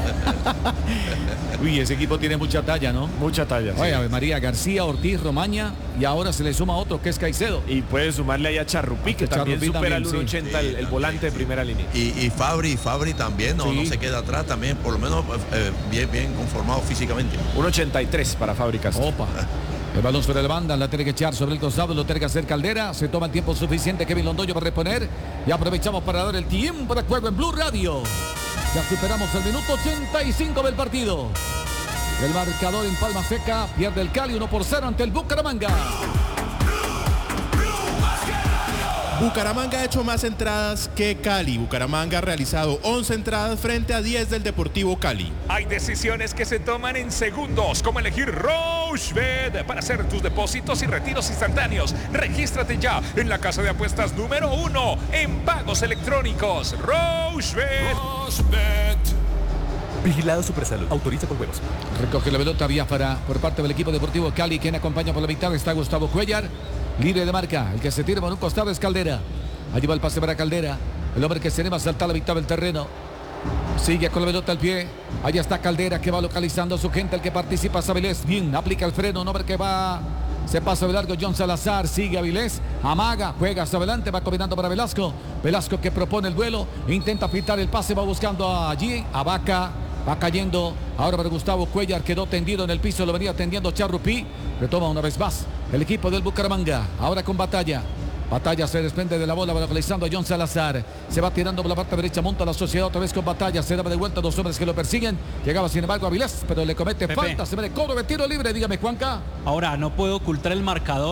Uy, ese equipo tiene mucha talla, ¿no? Mucha talla. Oye, sí. María García, Ortiz, Romaña, y ahora se le suma otro que es Caicedo. Y puede sumarle ahí a Charrupí, que también supera el 1.80, sí, el volante de primera línea. Y Fabri también no se queda atrás, también por lo menos bien conformado físicamente. 1.83 para Fabri Castro. Opa. El balón sobre la banda, la tiene que echar sobre el costado, lo tiene que hacer Caldera. Se toma el tiempo suficiente Kevin Londoño para reponer. Y aprovechamos para dar el tiempo de juego en Blue Radio. Ya superamos el minuto 85 del partido. El marcador en palma seca, pierde el Cali 1-0 ante el Bucaramanga. Bucaramanga ha hecho más entradas que Cali. Bucaramanga ha realizado 11 entradas frente a 10 del Deportivo Cali. Hay decisiones que se toman en segundos, como elegir Rochebet para hacer tus depósitos y retiros instantáneos. Regístrate ya en la casa de apuestas número 1 en pagos electrónicos. Rochebet. Vigilado Supersalud. Autoriza con juegos. Recoge la pelota Biafara por parte del equipo deportivo Cali. Quien acompaña por la mitad está Gustavo Cuellar. Libre de marca. El que se tira por un costado es Caldera. Allí va el pase para Caldera. El hombre que se anima a saltar a la mitad del terreno. Sigue con la pelota al pie. Allá está Caldera que va localizando a su gente. El que participa es Avilés. Bien, aplica el freno. Un hombre que va... Se pasa de largo John Salazar. Sigue Avilés. Amaga. Juega hacia adelante. Va combinando para Velasco. Velasco que propone el duelo. Intenta pintar el pase. Va buscando allí a Vaca. Va cayendo ahora para Gustavo Cuellar. Quedó tendido en el piso. Lo venía tendiendo Charrupí. Retoma una vez más el equipo del Bucaramanga. Ahora con Batalla. Batalla se desprende de la bola, va localizando a John Salazar. Se va tirando por la parte derecha, monta la sociedad otra vez con Batalla. Se da de vuelta a dos hombres que lo persiguen. Llegaba sin embargo a Avilés, pero le comete falta. Se ve de cobro de tiro libre, dígame, Juanca. Ahora, no puedo ocultar el marcador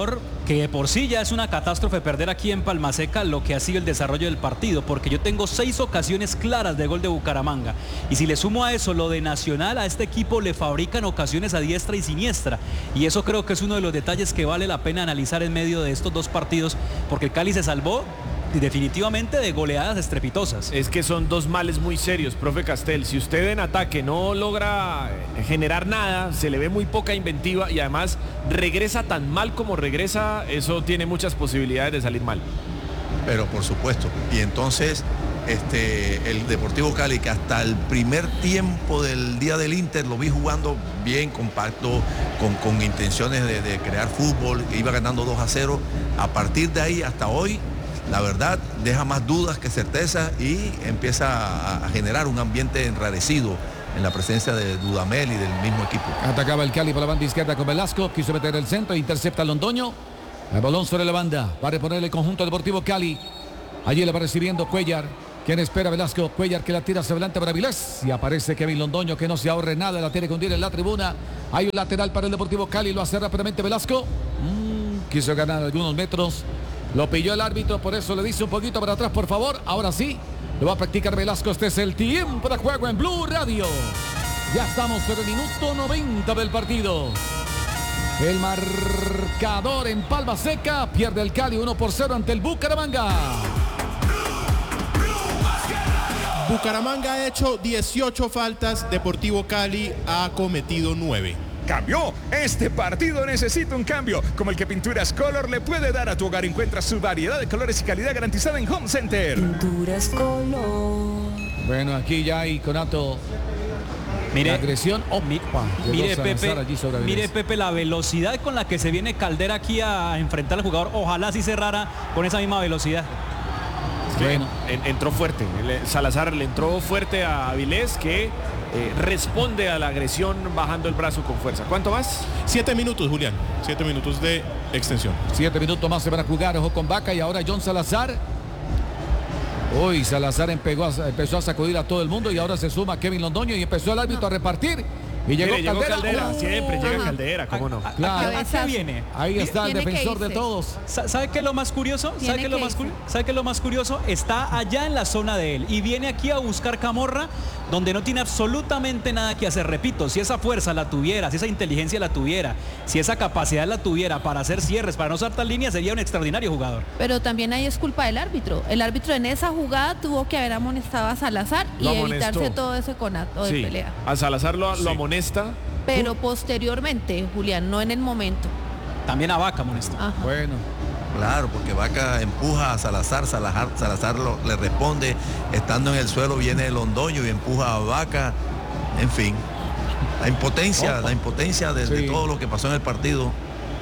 que de por sí ya es una catástrofe perder aquí en Palmaseca lo que ha sido el desarrollo del partido, porque yo tengo 6 ocasiones claras de gol de Bucaramanga, y si le sumo a eso lo de Nacional, a este equipo le fabrican ocasiones a diestra y siniestra, y eso creo que es uno de los detalles que vale la pena analizar en medio de estos 2 partidos, porque el Cali se salvó definitivamente de goleadas estrepitosas. Es que son 2 males muy serios, profe Castel. Si usted en ataque no logra generar nada, se le ve muy poca inventiva y además regresa tan mal como regresa, eso tiene muchas posibilidades de salir mal. Pero por supuesto. Y entonces el Deportivo Cali, que hasta el primer tiempo del día del Inter lo vi jugando bien, compacto, con intenciones de crear fútbol, iba ganando 2-0. A partir de ahí hasta hoy, la verdad, deja más dudas que certezas y empieza a generar un ambiente enrarecido en la presencia de Dudamel y del mismo equipo. Atacaba el Cali por la banda izquierda con Velasco, quiso meter el centro, intercepta a Londoño. El balón sobre la banda, va a reponer el conjunto Deportivo Cali. Allí le va recibiendo Cuellar. ¿Quién espera? Velasco. Cuellar que la tira hacia adelante para Vilés. Y aparece Kevin Londoño, que no se ahorre nada, la tiene que hundir en la tribuna. Hay un lateral para el Deportivo Cali, lo hace rápidamente Velasco. Quiso ganar algunos metros. Lo pilló el árbitro, por eso le dice un poquito para atrás, por favor. Ahora sí, lo va a practicar Velasco. Este es el tiempo de juego en Blue Radio. Ya estamos en el minuto 90 del partido. El marcador en Palmaseca, pierde el Cali 1-0 ante el Bucaramanga. Bucaramanga ha hecho 18 faltas, Deportivo Cali ha cometido 9. Cambió. Este partido necesita un cambio, como el que Pinturas Color le puede dar a tu hogar. Encuentra su variedad de colores y calidad garantizada en Home Center. Pinturas Color. Bueno, aquí ya hay conato. Mire, la agresión. Mire Pepe, la velocidad con la que se viene Caldera aquí a enfrentar al jugador. Ojalá si cerrara con esa misma velocidad. Bueno, entró fuerte. Salazar le entró fuerte a Avilés, que responde a la agresión bajando el brazo con fuerza. ¿Cuánto más? 7 minutos, Julián. 7 minutos de extensión. 7 minutos más se van a jugar. Ojo con Vaca y ahora John Salazar. Uy, Salazar empezó a sacudir a todo el mundo y ahora se suma Kevin Londoño y empezó el árbitro a repartir. Y llegó Caldera. Siempre llega Caldera, ¿cómo no? Claro. ¿A qué viene? Ahí está el defensor de todos. ¿Sabe qué es lo más curioso? ¿Sabe qué es lo más curioso? Está allá en la zona de él y viene aquí a buscar camorra donde no tiene absolutamente nada que hacer. Repito, si esa fuerza la tuviera, si esa inteligencia la tuviera, si esa capacidad la tuviera para hacer cierres, para no saltar líneas, sería un extraordinario jugador. Pero también ahí es culpa del árbitro. El árbitro en esa jugada tuvo que haber amonestado a Salazar y evitarse todo ese conato de pelea. A Salazar lo amonesta. Pero posteriormente, Julián, no en el momento. También a Vaca amonesta. Ajá. Bueno. Claro, porque Vaca empuja a Salazar, Salazar le responde, estando en el suelo viene Londoño y empuja a Vaca, en fin, la impotencia de todo lo que pasó en el partido.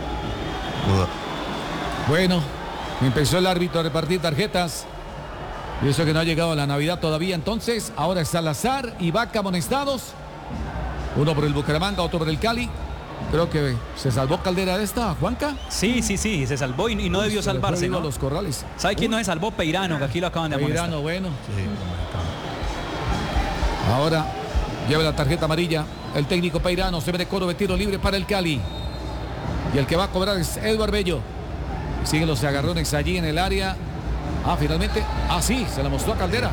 Bueno, empezó el árbitro a repartir tarjetas y eso que no ha llegado a la Navidad todavía. Entonces, ahora es Salazar y Vaca amonestados, uno por el Bucaramanga, otro por el Cali. Creo que se salvó Caldera de esta, Juanca. Sí, se salvó y no debió salvarse, ¿no? Los corrales. ¿Sabe quién no se salvó? Peirano, que aquí lo acaban de amonestar. Peirano, bueno. Sí. Ahora lleva la tarjeta amarilla el técnico Peirano, se ve de coro de tiro libre para el Cali. Y el que va a cobrar es Eduard Bello. Siguen los agarrones allí en el área. Finalmente, sí, se la mostró a Caldera.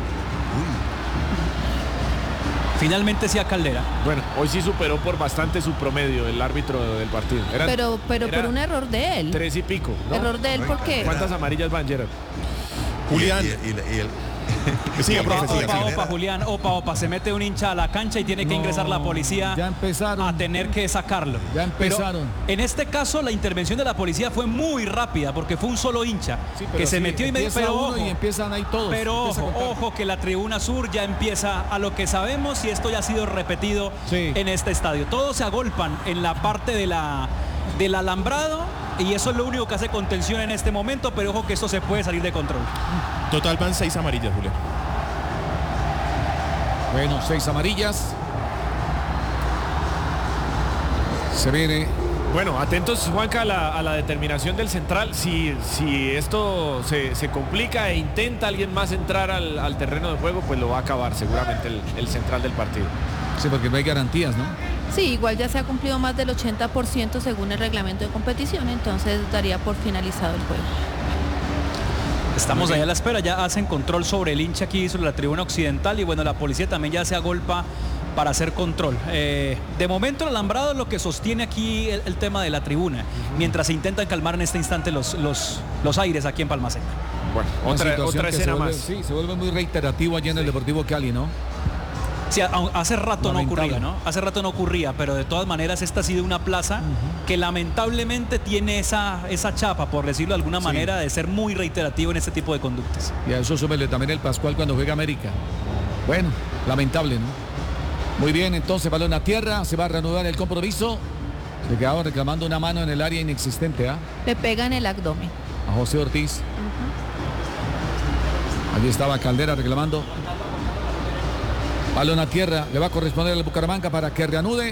Finalmente sí a Caldera. Bueno, hoy sí superó por bastante su promedio el árbitro del partido. Pero por un error de él. 3 y pico, ¿no? Error de él, ¿por qué? ¿Cuántas amarillas van, Gerard? Julián. Julián, se mete un hincha a la cancha y tiene que ingresar la policía. Ya empezaron. A tener que sacarlo. Ya empezaron. Pero en este caso la intervención de la policía fue muy rápida porque fue un solo hincha que se metió y empiezan ahí todos. Pero ojo que la tribuna sur ya empieza a lo que sabemos y esto ya ha sido repetido en este estadio. Todos se agolpan en la parte del alambrado. Y eso es lo único que hace contención en este momento, pero ojo que esto se puede salir de control. Total van 6 amarillas, Julián. Bueno, 6 amarillas. Se viene. Bueno, atentos, Juanca, a la determinación del central. Si esto se complica e intenta alguien más entrar al terreno de juego, pues lo va a acabar seguramente el central del partido. Sí, porque no hay garantías, ¿no? Sí, igual ya se ha cumplido más del 80% según el reglamento de competición, entonces daría por finalizado el juego. Estamos ahí a la espera, ya hacen control sobre el hincha aquí, sobre la tribuna occidental, y bueno, la policía también ya se agolpa para hacer control. De momento el alambrado es lo que sostiene aquí el tema de la tribuna, mientras se intentan calmar en este instante los aires aquí en Palma Seca. Bueno, otra escena más. Sí, se vuelve muy reiterativo allí en el Deportivo Cali, ¿no? Sí, hace rato no ocurría, ¿no? Hace rato no ocurría, pero de todas maneras esta ha sido una plaza que lamentablemente tiene esa chapa, por decirlo de alguna manera, de ser muy reiterativo en este tipo de conductas. Y a eso súmele también el Pascual cuando juega América. Bueno, lamentable, ¿no? Muy bien, entonces balón a tierra, se va a reanudar el compromiso. Se quedaba reclamando una mano en el área inexistente, ¿ah? Le pega en el abdomen. A José Ortiz. Allí estaba Caldera reclamando. Balón a tierra, le va a corresponder al Bucaramanga para que reanude.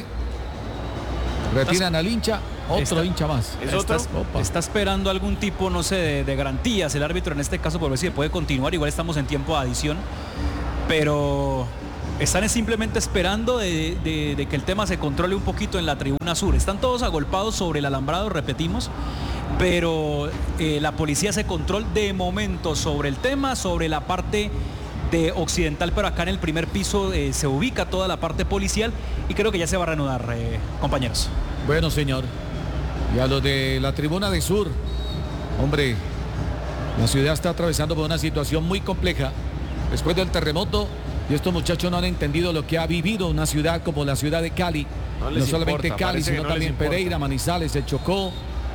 Retiran al hincha, otro hincha más. Está esperando algún tipo, no sé, de garantías el árbitro en este caso por ver si puede continuar. Igual estamos en tiempo de adición, pero están simplemente esperando de que el tema se controle un poquito en la tribuna sur. Están todos agolpados sobre el alambrado, repetimos, pero la policía hace control de momento sobre el tema, sobre la parte de occidental, pero acá en el primer piso se ubica toda la parte policial y creo que ya se va a reanudar, compañeros. Bueno, señor. Y a los de la tribuna de sur, hombre, la ciudad está atravesando por una situación muy compleja después del terremoto, y estos muchachos no han entendido lo que ha vivido una ciudad como la ciudad de Cali. No solamente Cali, sino también Pereira, Manizales, el Chocó.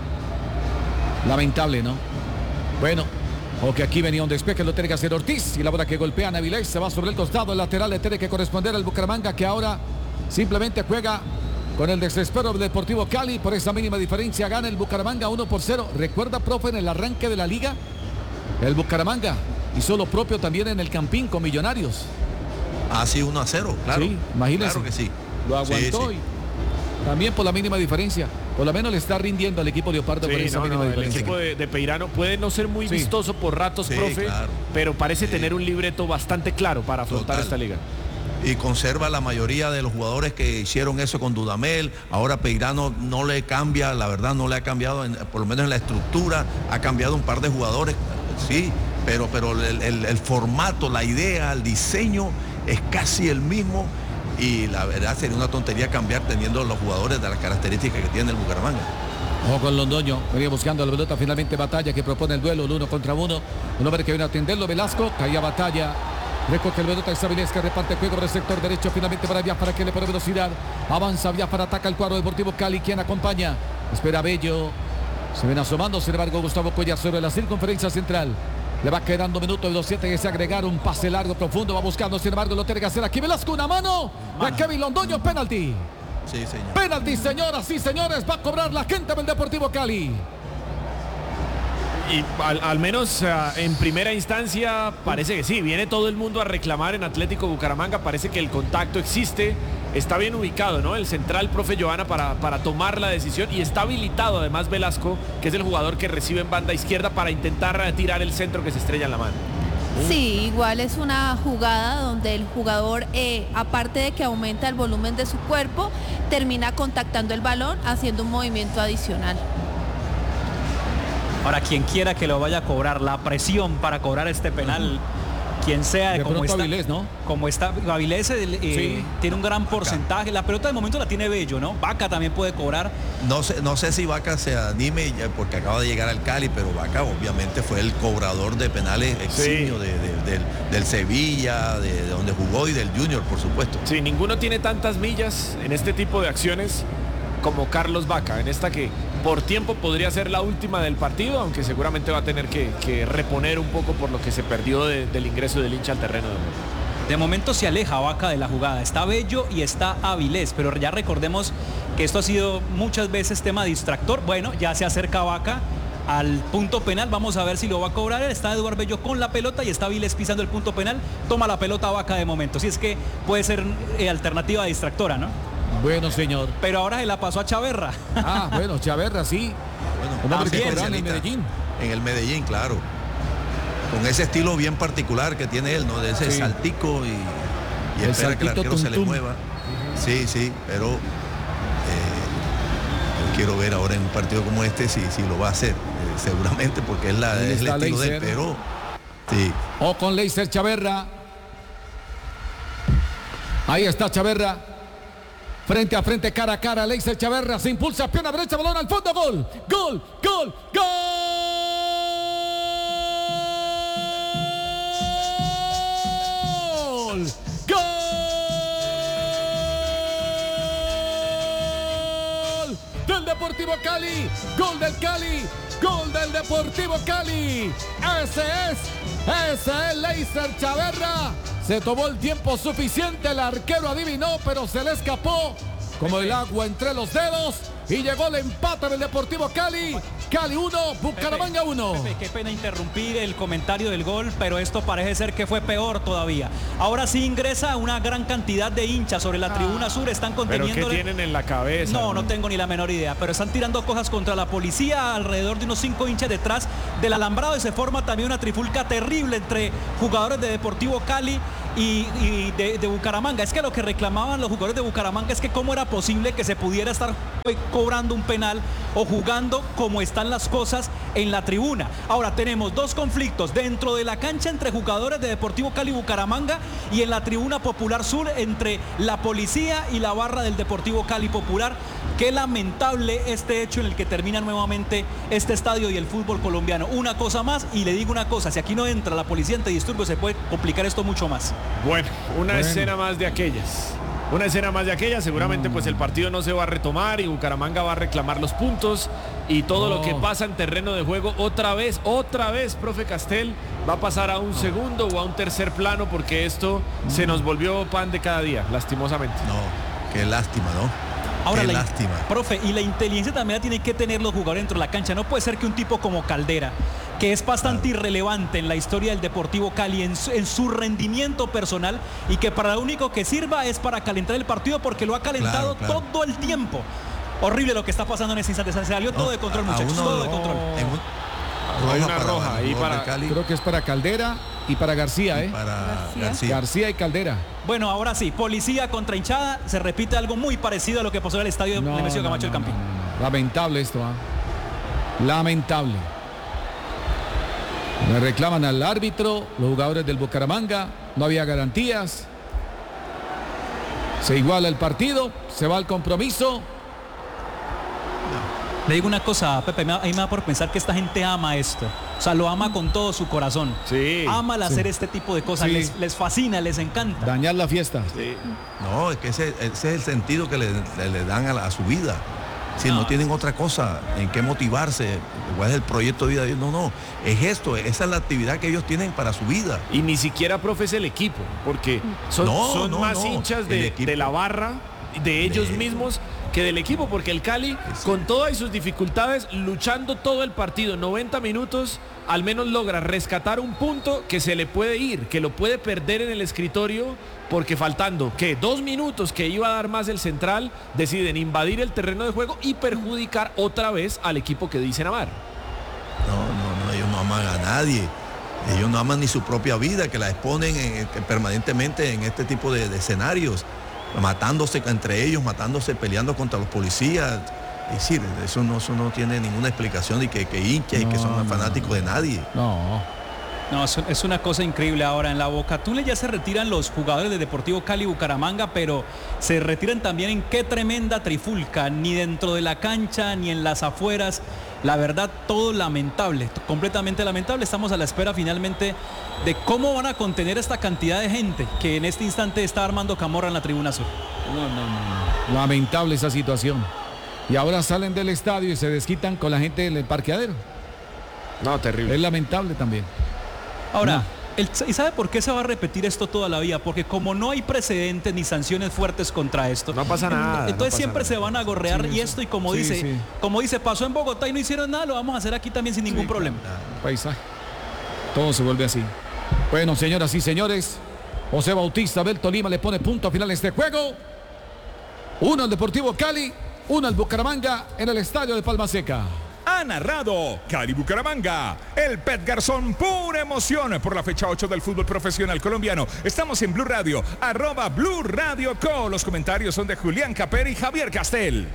Lamentable, ¿no? Bueno, o que aquí venía un despeje, lo tiene que hacer Ortiz, y la bola que golpea a Navilés se va sobre el costado, el lateral le tiene que corresponder al Bucaramanga, que ahora simplemente juega con el desespero del Deportivo Cali. Por esa mínima diferencia gana el Bucaramanga 1-0. Recuerda, profe, en el arranque de la liga, el Bucaramanga hizo lo propio también en el Campín con Millonarios. Sí, 1-0, claro. Sí, imagínense. Claro que sí. Lo aguantó y también por la mínima diferencia. Por lo menos le está rindiendo al equipo Leopardo por esa mínima diferencia. El equipo de Peirano puede no ser muy vistoso por ratos, profe, claro, pero parece tener un libreto bastante claro para afrontar esta liga. Y conserva la mayoría de los jugadores que hicieron eso con Dudamel. Ahora Peirano no le cambia, la verdad no le ha cambiado, por lo menos en la estructura, ha cambiado un par de jugadores, sí, pero el formato, la idea, el diseño es casi el mismo. Y la verdad sería una tontería cambiar teniendo los jugadores de las características que tiene el Bucaramanga. Ojo con Londoño, venía buscando la pelota, finalmente Batalla que propone el duelo, el 1 contra 1. Un hombre que viene a atenderlo, Velasco, caía Batalla. Recoge el pelota de Avilés, que reparte el juego por el sector derecho, finalmente para Biafara, que le pone velocidad. Avanza Biafara, ataca el cuadro Deportivo Cali, quien acompaña. Espera Bello, se ven asomando, sin embargo Gustavo Cuellar sobre la circunferencia central. Le va quedando minuto de los 7 que se agregar un pase largo, profundo, va buscando, sin embargo lo tiene que hacer aquí Velasco, una mano de Kevin Londoño, penalti. Sí, señor. Penalti, señoras y señores, va a cobrar la gente del Deportivo Cali. Y al menos en primera instancia parece que sí, viene todo el mundo a reclamar en Atlético Bucaramanga, parece que el contacto existe, está bien ubicado, ¿no? El central, profe Johanna, para tomar la decisión, y está habilitado además Velasco, que es el jugador que recibe en banda izquierda para intentar tirar el centro que se estrella en la mano. Sí, igual es una jugada donde el jugador, aparte de que aumenta el volumen de su cuerpo, termina contactando el balón haciendo un movimiento adicional. Ahora, quien quiera que lo vaya a cobrar, la presión para cobrar este penal, quien sea, de como está Avilés, ¿no? Como está Avilés, tiene un gran porcentaje. La pelota de momento la tiene Bello, ¿no? Vaca también puede cobrar. No sé si Vaca se anime, porque acaba de llegar al Cali, pero Vaca obviamente fue el cobrador de penales eximio del Sevilla, de donde jugó, y del Junior, por supuesto. Sí, ninguno tiene tantas millas en este tipo de acciones como Carlos Vaca, en esta que por tiempo podría ser la última del partido, aunque seguramente va a tener que reponer un poco por lo que se perdió del ingreso del hincha al terreno de juego. De momento se aleja Vaca de la jugada, está Bello y está Avilés, pero ya recordemos que esto ha sido muchas veces tema distractor. Bueno, ya se acerca Vaca al punto penal, vamos a ver si lo va a cobrar. Está Eduardo Bello con la pelota y está Avilés pisando el punto penal, toma la pelota Vaca de momento, si es que puede ser alternativa distractora, ¿no? Bueno, señor. Pero ahora se la pasó a Chaverra. Bueno, Chaverra, sí. Bueno, en el Medellín. En el Medellín, claro. Con ese estilo bien particular que tiene él, ¿no? De ese saltico y espera que el arquero se le mueva. Sí, pero quiero ver ahora en un partido como este si lo va a hacer, seguramente, porque es el estilo de él, pero sí. O con Leiser Chaverra. Ahí está Chaverra. Frente a frente, cara a cara, Leiser Chaverra se impulsa, pierna derecha, balón al fondo, gol, gol, gol, gol. Del Deportivo Cali, gol del Cali, gol del Deportivo Cali. Ese es Leiser Chaverra. Se tomó el tiempo suficiente, el arquero adivinó, pero se le escapó como el agua entre los dedos y llegó el empate del Deportivo Cali. Cali 1, Bucaramanga 1. Pepe, qué pena interrumpir el comentario del gol, pero esto parece ser que fue peor todavía. Ahora sí ingresa una gran cantidad de hinchas sobre la tribuna sur, están conteniendo. ¿Pero qué tienen en la cabeza? No tengo ni la menor idea, pero están tirando cosas contra la policía, alrededor de unos 5 hinchas detrás del alambrado, y se forma también una trifulca terrible entre jugadores de Deportivo Cali y de Bucaramanga. Es que lo que reclamaban los jugadores de Bucaramanga es que cómo era posible que se pudiera estar cobrando un penal o jugando como están las cosas en la tribuna. Ahora tenemos dos conflictos dentro de la cancha entre jugadores de Deportivo Cali y Bucaramanga, y en la tribuna Popular Sur entre la policía y la barra del Deportivo Cali Popular. Qué lamentable este hecho en el que termina nuevamente este estadio y el fútbol colombiano. Una cosa más, y le digo una cosa, si aquí no entra la policía antidisturbios se puede complicar esto mucho más. Bueno, una escena más de aquellas. Una escena más de aquellas, seguramente pues el partido no se va a retomar y Bucaramanga va a reclamar los puntos y todo lo que pasa en terreno de juego otra vez, profe Castel, va a pasar a un segundo o a un tercer plano, porque esto se nos volvió pan de cada día, lastimosamente. No, qué lástima, ¿no? Ahora, qué lástima. Profe, y la inteligencia también la tienen que tener los jugadores dentro de la cancha. No puede ser que un tipo como Caldera, que es bastante irrelevante en la historia del Deportivo Cali, en su rendimiento personal, y que para lo único que sirva es para calentar el partido, porque lo ha calentado todo el tiempo. Horrible lo que está pasando en ese instante. Se salió todo de control, muchachos, todo de control. Hay una roja ahí para Cali. Creo que es para Caldera y para García, Para García y Caldera. Bueno, ahora sí, policía contra hinchada. Se repite algo muy parecido a lo que pasó en el estadio de Nemesio Camacho del Campín. Lamentable esto, lamentable. Le reclaman al árbitro los jugadores del Bucaramanga. No había garantías. Se iguala el partido, se va al compromiso. Le digo una cosa, Pepe, ahí me da por pensar que esta gente ama esto. O sea, lo ama con todo su corazón. Sí. Ama al hacer este tipo de cosas. Sí. Les fascina, les encanta. Dañar la fiesta. Sí. No, es que ese es el sentido que le dan a su vida. Si no tienen otra cosa en qué motivarse, igual es el proyecto de vida. No, es esto, esa es la actividad que ellos tienen para su vida. Y ni siquiera, profe, es el equipo, porque son más hinchas de la barra, de ellos mismos, que del equipo, porque el Cali, con todas sus dificultades, luchando todo el partido, 90 minutos, al menos logra rescatar un punto que se le puede ir, que lo puede perder en el escritorio, porque faltando, 2 minutos que iba a dar más el central, deciden invadir el terreno de juego y perjudicar otra vez al equipo que dicen amar. No, ellos no aman a nadie. Ellos no aman ni su propia vida, que la exponen permanentemente en este tipo de escenarios, matándose entre ellos, peleando contra los policías. Es decir, eso no tiene ninguna explicación de que hinchas y que son fanáticos de nadie. No, es una cosa increíble. Ahora en la Bocatule ya se retiran los jugadores de Deportivo Cali y Bucaramanga, pero se retiran también en qué tremenda trifulca, ni dentro de la cancha ni en las afueras. La verdad, todo lamentable, completamente lamentable. Estamos a la espera finalmente de cómo van a contener esta cantidad de gente que en este instante está armando camorra en la tribuna sur. No. Lamentable esa situación. Y ahora salen del estadio y se desquitan con la gente del parqueadero. No, terrible. Es lamentable también. Ahora, ¿y sabe por qué se va a repetir esto toda la vida? Porque como no hay precedentes ni sanciones fuertes contra esto, no pasa nada. Entonces no siempre pasa se van a gorrear esto, y como dice, pasó en Bogotá y no hicieron nada, lo vamos a hacer aquí también sin ningún problema. Paisaje. Todo se vuelve así. Bueno, señoras y señores, José Bautista Abel Tolima le pone punto final a este juego. 1 al Deportivo Cali, 1 al Bucaramanga en el estadio de Palma Seca. Ha narrado Cali Bucaramanga, el Pet Garzón, pura emoción por la fecha 8 del fútbol profesional colombiano. Estamos en Blue Radio, @Blue Radio Co. Los comentarios son de Julián Caperi y Javier Castel.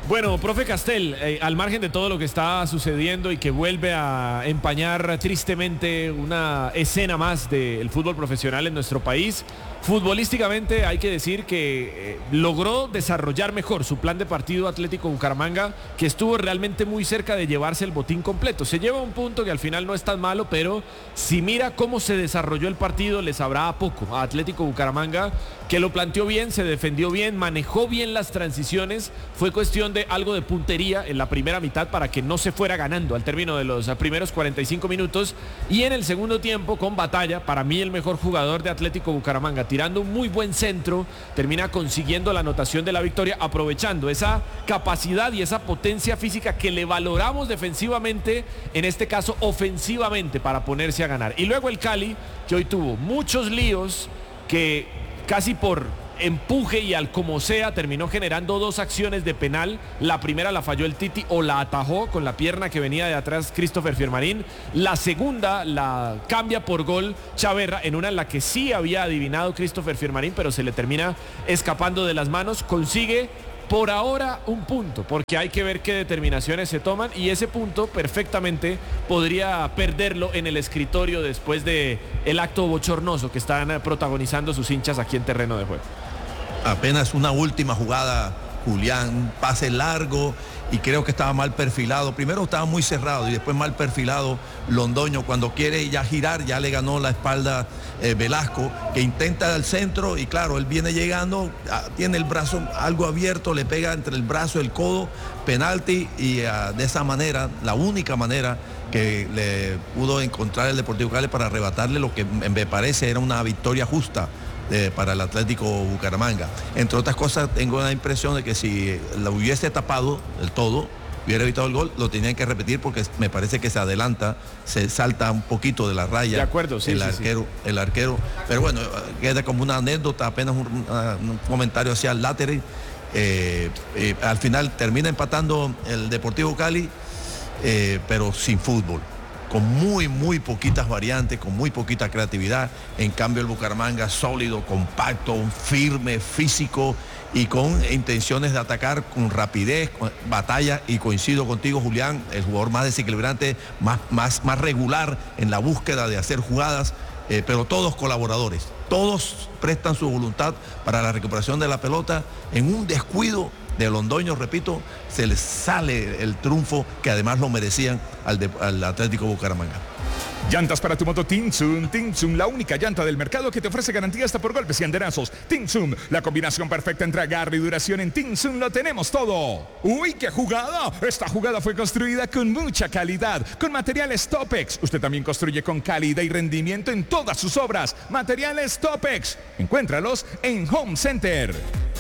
Bueno, profe Castel, al margen de todo lo que está sucediendo y que vuelve a empañar tristemente una escena más del fútbol profesional en nuestro país, futbolísticamente hay que decir que logró desarrollar mejor su plan de partido Atlético Bucaramanga, que estuvo realmente muy cerca de llevarse el botín completo. Se lleva un punto que al final no es tan malo, pero si mira cómo se desarrolló el partido, le sabrá a poco a Atlético Bucaramanga, que lo planteó bien, se defendió bien, manejó bien las transiciones. Fue cuestión de algo de puntería en la primera mitad para que no se fuera ganando al término de los primeros 45 minutos, y en el segundo tiempo, con Batalla, para mí el mejor jugador de Atlético Bucaramanga, tirando un muy buen centro, termina consiguiendo la anotación de la victoria, aprovechando esa capacidad y esa potencia física que le valoramos defensivamente, en este caso ofensivamente, para ponerse a ganar. Y luego el Cali, que hoy tuvo muchos líos, que casi por empuje y al como sea terminó generando dos acciones de penal. La primera la falló el Titi, o la atajó con la pierna que venía de atrás Christopher Fiermarín. La segunda la cambia por gol Chaverra, en una en la que sí había adivinado Christopher Fiermarín, pero se le termina escapando de las manos. Consigue por ahora un punto, porque hay que ver qué determinaciones se toman, y ese punto perfectamente podría perderlo en el escritorio después de el acto bochornoso que están protagonizando sus hinchas aquí en terreno de juego. Apenas una última jugada, Julián, un pase largo, y creo que estaba mal perfilado. Primero estaba muy cerrado y después mal perfilado Londoño. Cuando quiere ya girar, ya le ganó la espalda Velasco, que intenta al centro, y claro, él viene llegando, tiene el brazo algo abierto, le pega entre el brazo y el codo, penalti, y de esa manera, la única manera que le pudo encontrar el Deportivo Cali para arrebatarle lo que me parece era una victoria justa para el Atlético Bucaramanga. Entre otras cosas, tengo la impresión de que si lo hubiese tapado del todo, hubiera evitado el gol, lo tenían que repetir, porque me parece que se adelanta, se salta un poquito de la raya. De acuerdo, sí, el arquero. Pero bueno, queda como una anécdota, apenas un comentario hacia el lateral. Al final termina empatando el Deportivo Cali, pero sin fútbol, con muy poquitas variantes, con muy poquita creatividad. En cambio el Bucaramanga sólido, compacto, firme, físico y con intenciones de atacar con rapidez, con Batalla, y coincido contigo, Julián, el jugador más desequilibrante, más regular en la búsqueda de hacer jugadas, pero todos colaboradores, todos prestan su voluntad para la recuperación de la pelota. En un descuido de Londoño, repito, se les sale el triunfo que además lo merecían al Atlético Bucaramanga. Llantas para tu moto Tinsun. Tinsun, la única llanta del mercado que te ofrece garantía hasta por golpes y andenazos. Tinsun, la combinación perfecta entre agarre y duración. En Tinsun lo tenemos todo. ¡Uy, qué jugada! Esta jugada fue construida con mucha calidad, con materiales Topex. Usted también construye con calidad y rendimiento en todas sus obras. Materiales Topex. Encuéntralos en Home Center.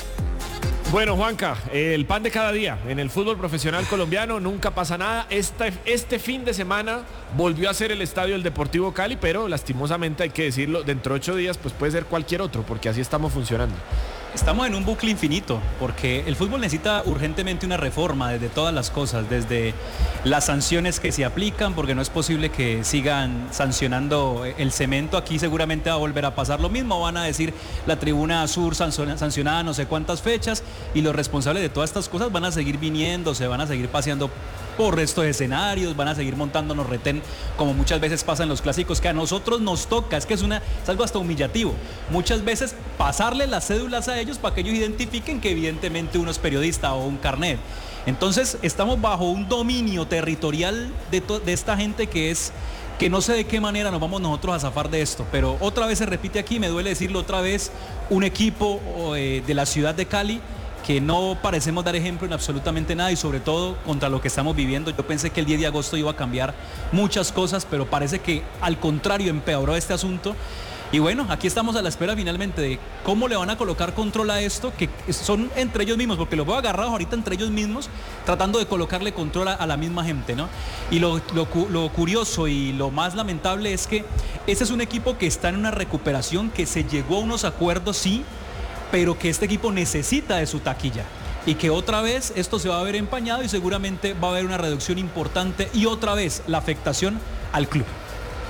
Bueno, Juanca, el pan de cada día en el fútbol profesional colombiano, nunca pasa nada. Este fin de semana volvió a ser el estadio del Deportivo Cali, pero lastimosamente hay que decirlo, dentro de 8 días pues puede ser cualquier otro, porque así estamos funcionando. Estamos en un bucle infinito, porque el fútbol necesita urgentemente una reforma desde todas las cosas, desde las sanciones que se aplican, porque no es posible que sigan sancionando el cemento. Aquí seguramente va a volver a pasar lo mismo, van a decir la tribuna sur sancionada no sé cuántas fechas, y los responsables de todas estas cosas van a seguir viniendo, se van a seguir paseando por estos escenarios, van a seguir montándonos retén, como muchas veces pasa en los clásicos, que a nosotros nos toca, es que es algo hasta humillativo, muchas veces pasarle las cédulas a ellos para que ellos identifiquen que evidentemente uno es periodista o un carnet. Entonces estamos bajo un dominio territorial de esta gente que no sé de qué manera nos vamos nosotros a zafar de esto, pero otra vez se repite aquí, me duele decirlo otra vez, un equipo de la ciudad de Cali que no parecemos dar ejemplo en absolutamente nada, y sobre todo contra lo que estamos viviendo. Yo pensé que el 10 de agosto iba a cambiar muchas cosas, pero parece que al contrario empeoró este asunto. Y bueno, aquí estamos a la espera finalmente de cómo le van a colocar control a esto, que son entre ellos mismos, porque los veo agarrados ahorita entre ellos mismos, tratando de colocarle control a la misma gente, ¿no? Y lo curioso y lo más lamentable es que ese es un equipo que está en una recuperación, que se llegó a unos acuerdos, sí, pero que este equipo necesita de su taquilla, y que otra vez esto se va a ver empañado y seguramente va a haber una reducción importante y otra vez la afectación al club.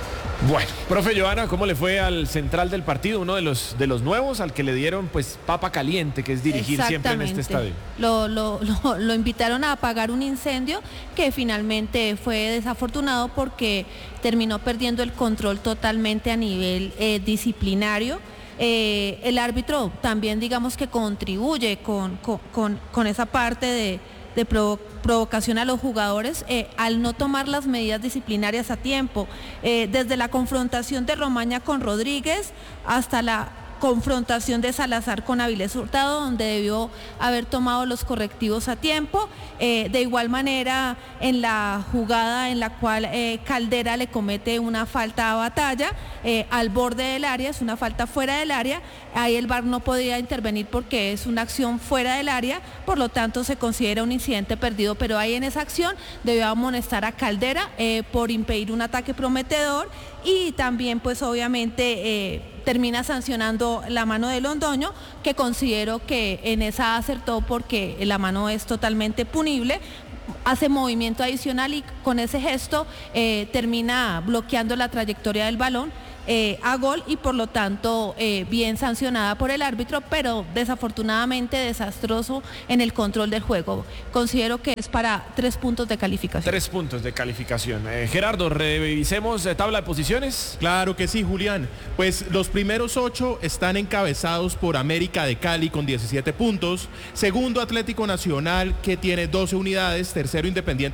Bueno, profe Johanna, ¿cómo le fue al central del partido? Uno de los nuevos al que le dieron pues papa caliente, que es dirigir siempre en este estadio. Lo invitaron a apagar un incendio que finalmente fue desafortunado porque terminó perdiendo el control totalmente a nivel disciplinario. El árbitro también digamos que contribuye con esa parte de provocación a los jugadores al no tomar las medidas disciplinarias a tiempo, desde la confrontación de Romaña con Rodríguez hasta la confrontación de Salazar con Avilés Hurtado, donde debió haber tomado los correctivos a tiempo. De igual manera, en la jugada en la cual Caldera le comete una falta a Batalla al borde del área, es una falta fuera del área, ahí el VAR no podía intervenir porque es una acción fuera del área, por lo tanto se considera un incidente perdido, pero ahí en esa acción debió amonestar a Caldera por impedir un ataque prometedor y también pues obviamente termina sancionando la mano de Londoño, que considero que en esa acertó porque la mano es totalmente punible, hace movimiento adicional y con ese gesto termina bloqueando la trayectoria del balón a gol y por lo tanto bien sancionada por el árbitro, pero desafortunadamente desastroso en el control del juego. Considero que es para 3 puntos de calificación. 3 puntos de calificación. Gerardo, revisemos tabla de posiciones. Claro que sí, Julián. Pues los primeros 8 están encabezados por América de Cali con 17 puntos, segundo Atlético Nacional que tiene 12 unidades, tercero Independiente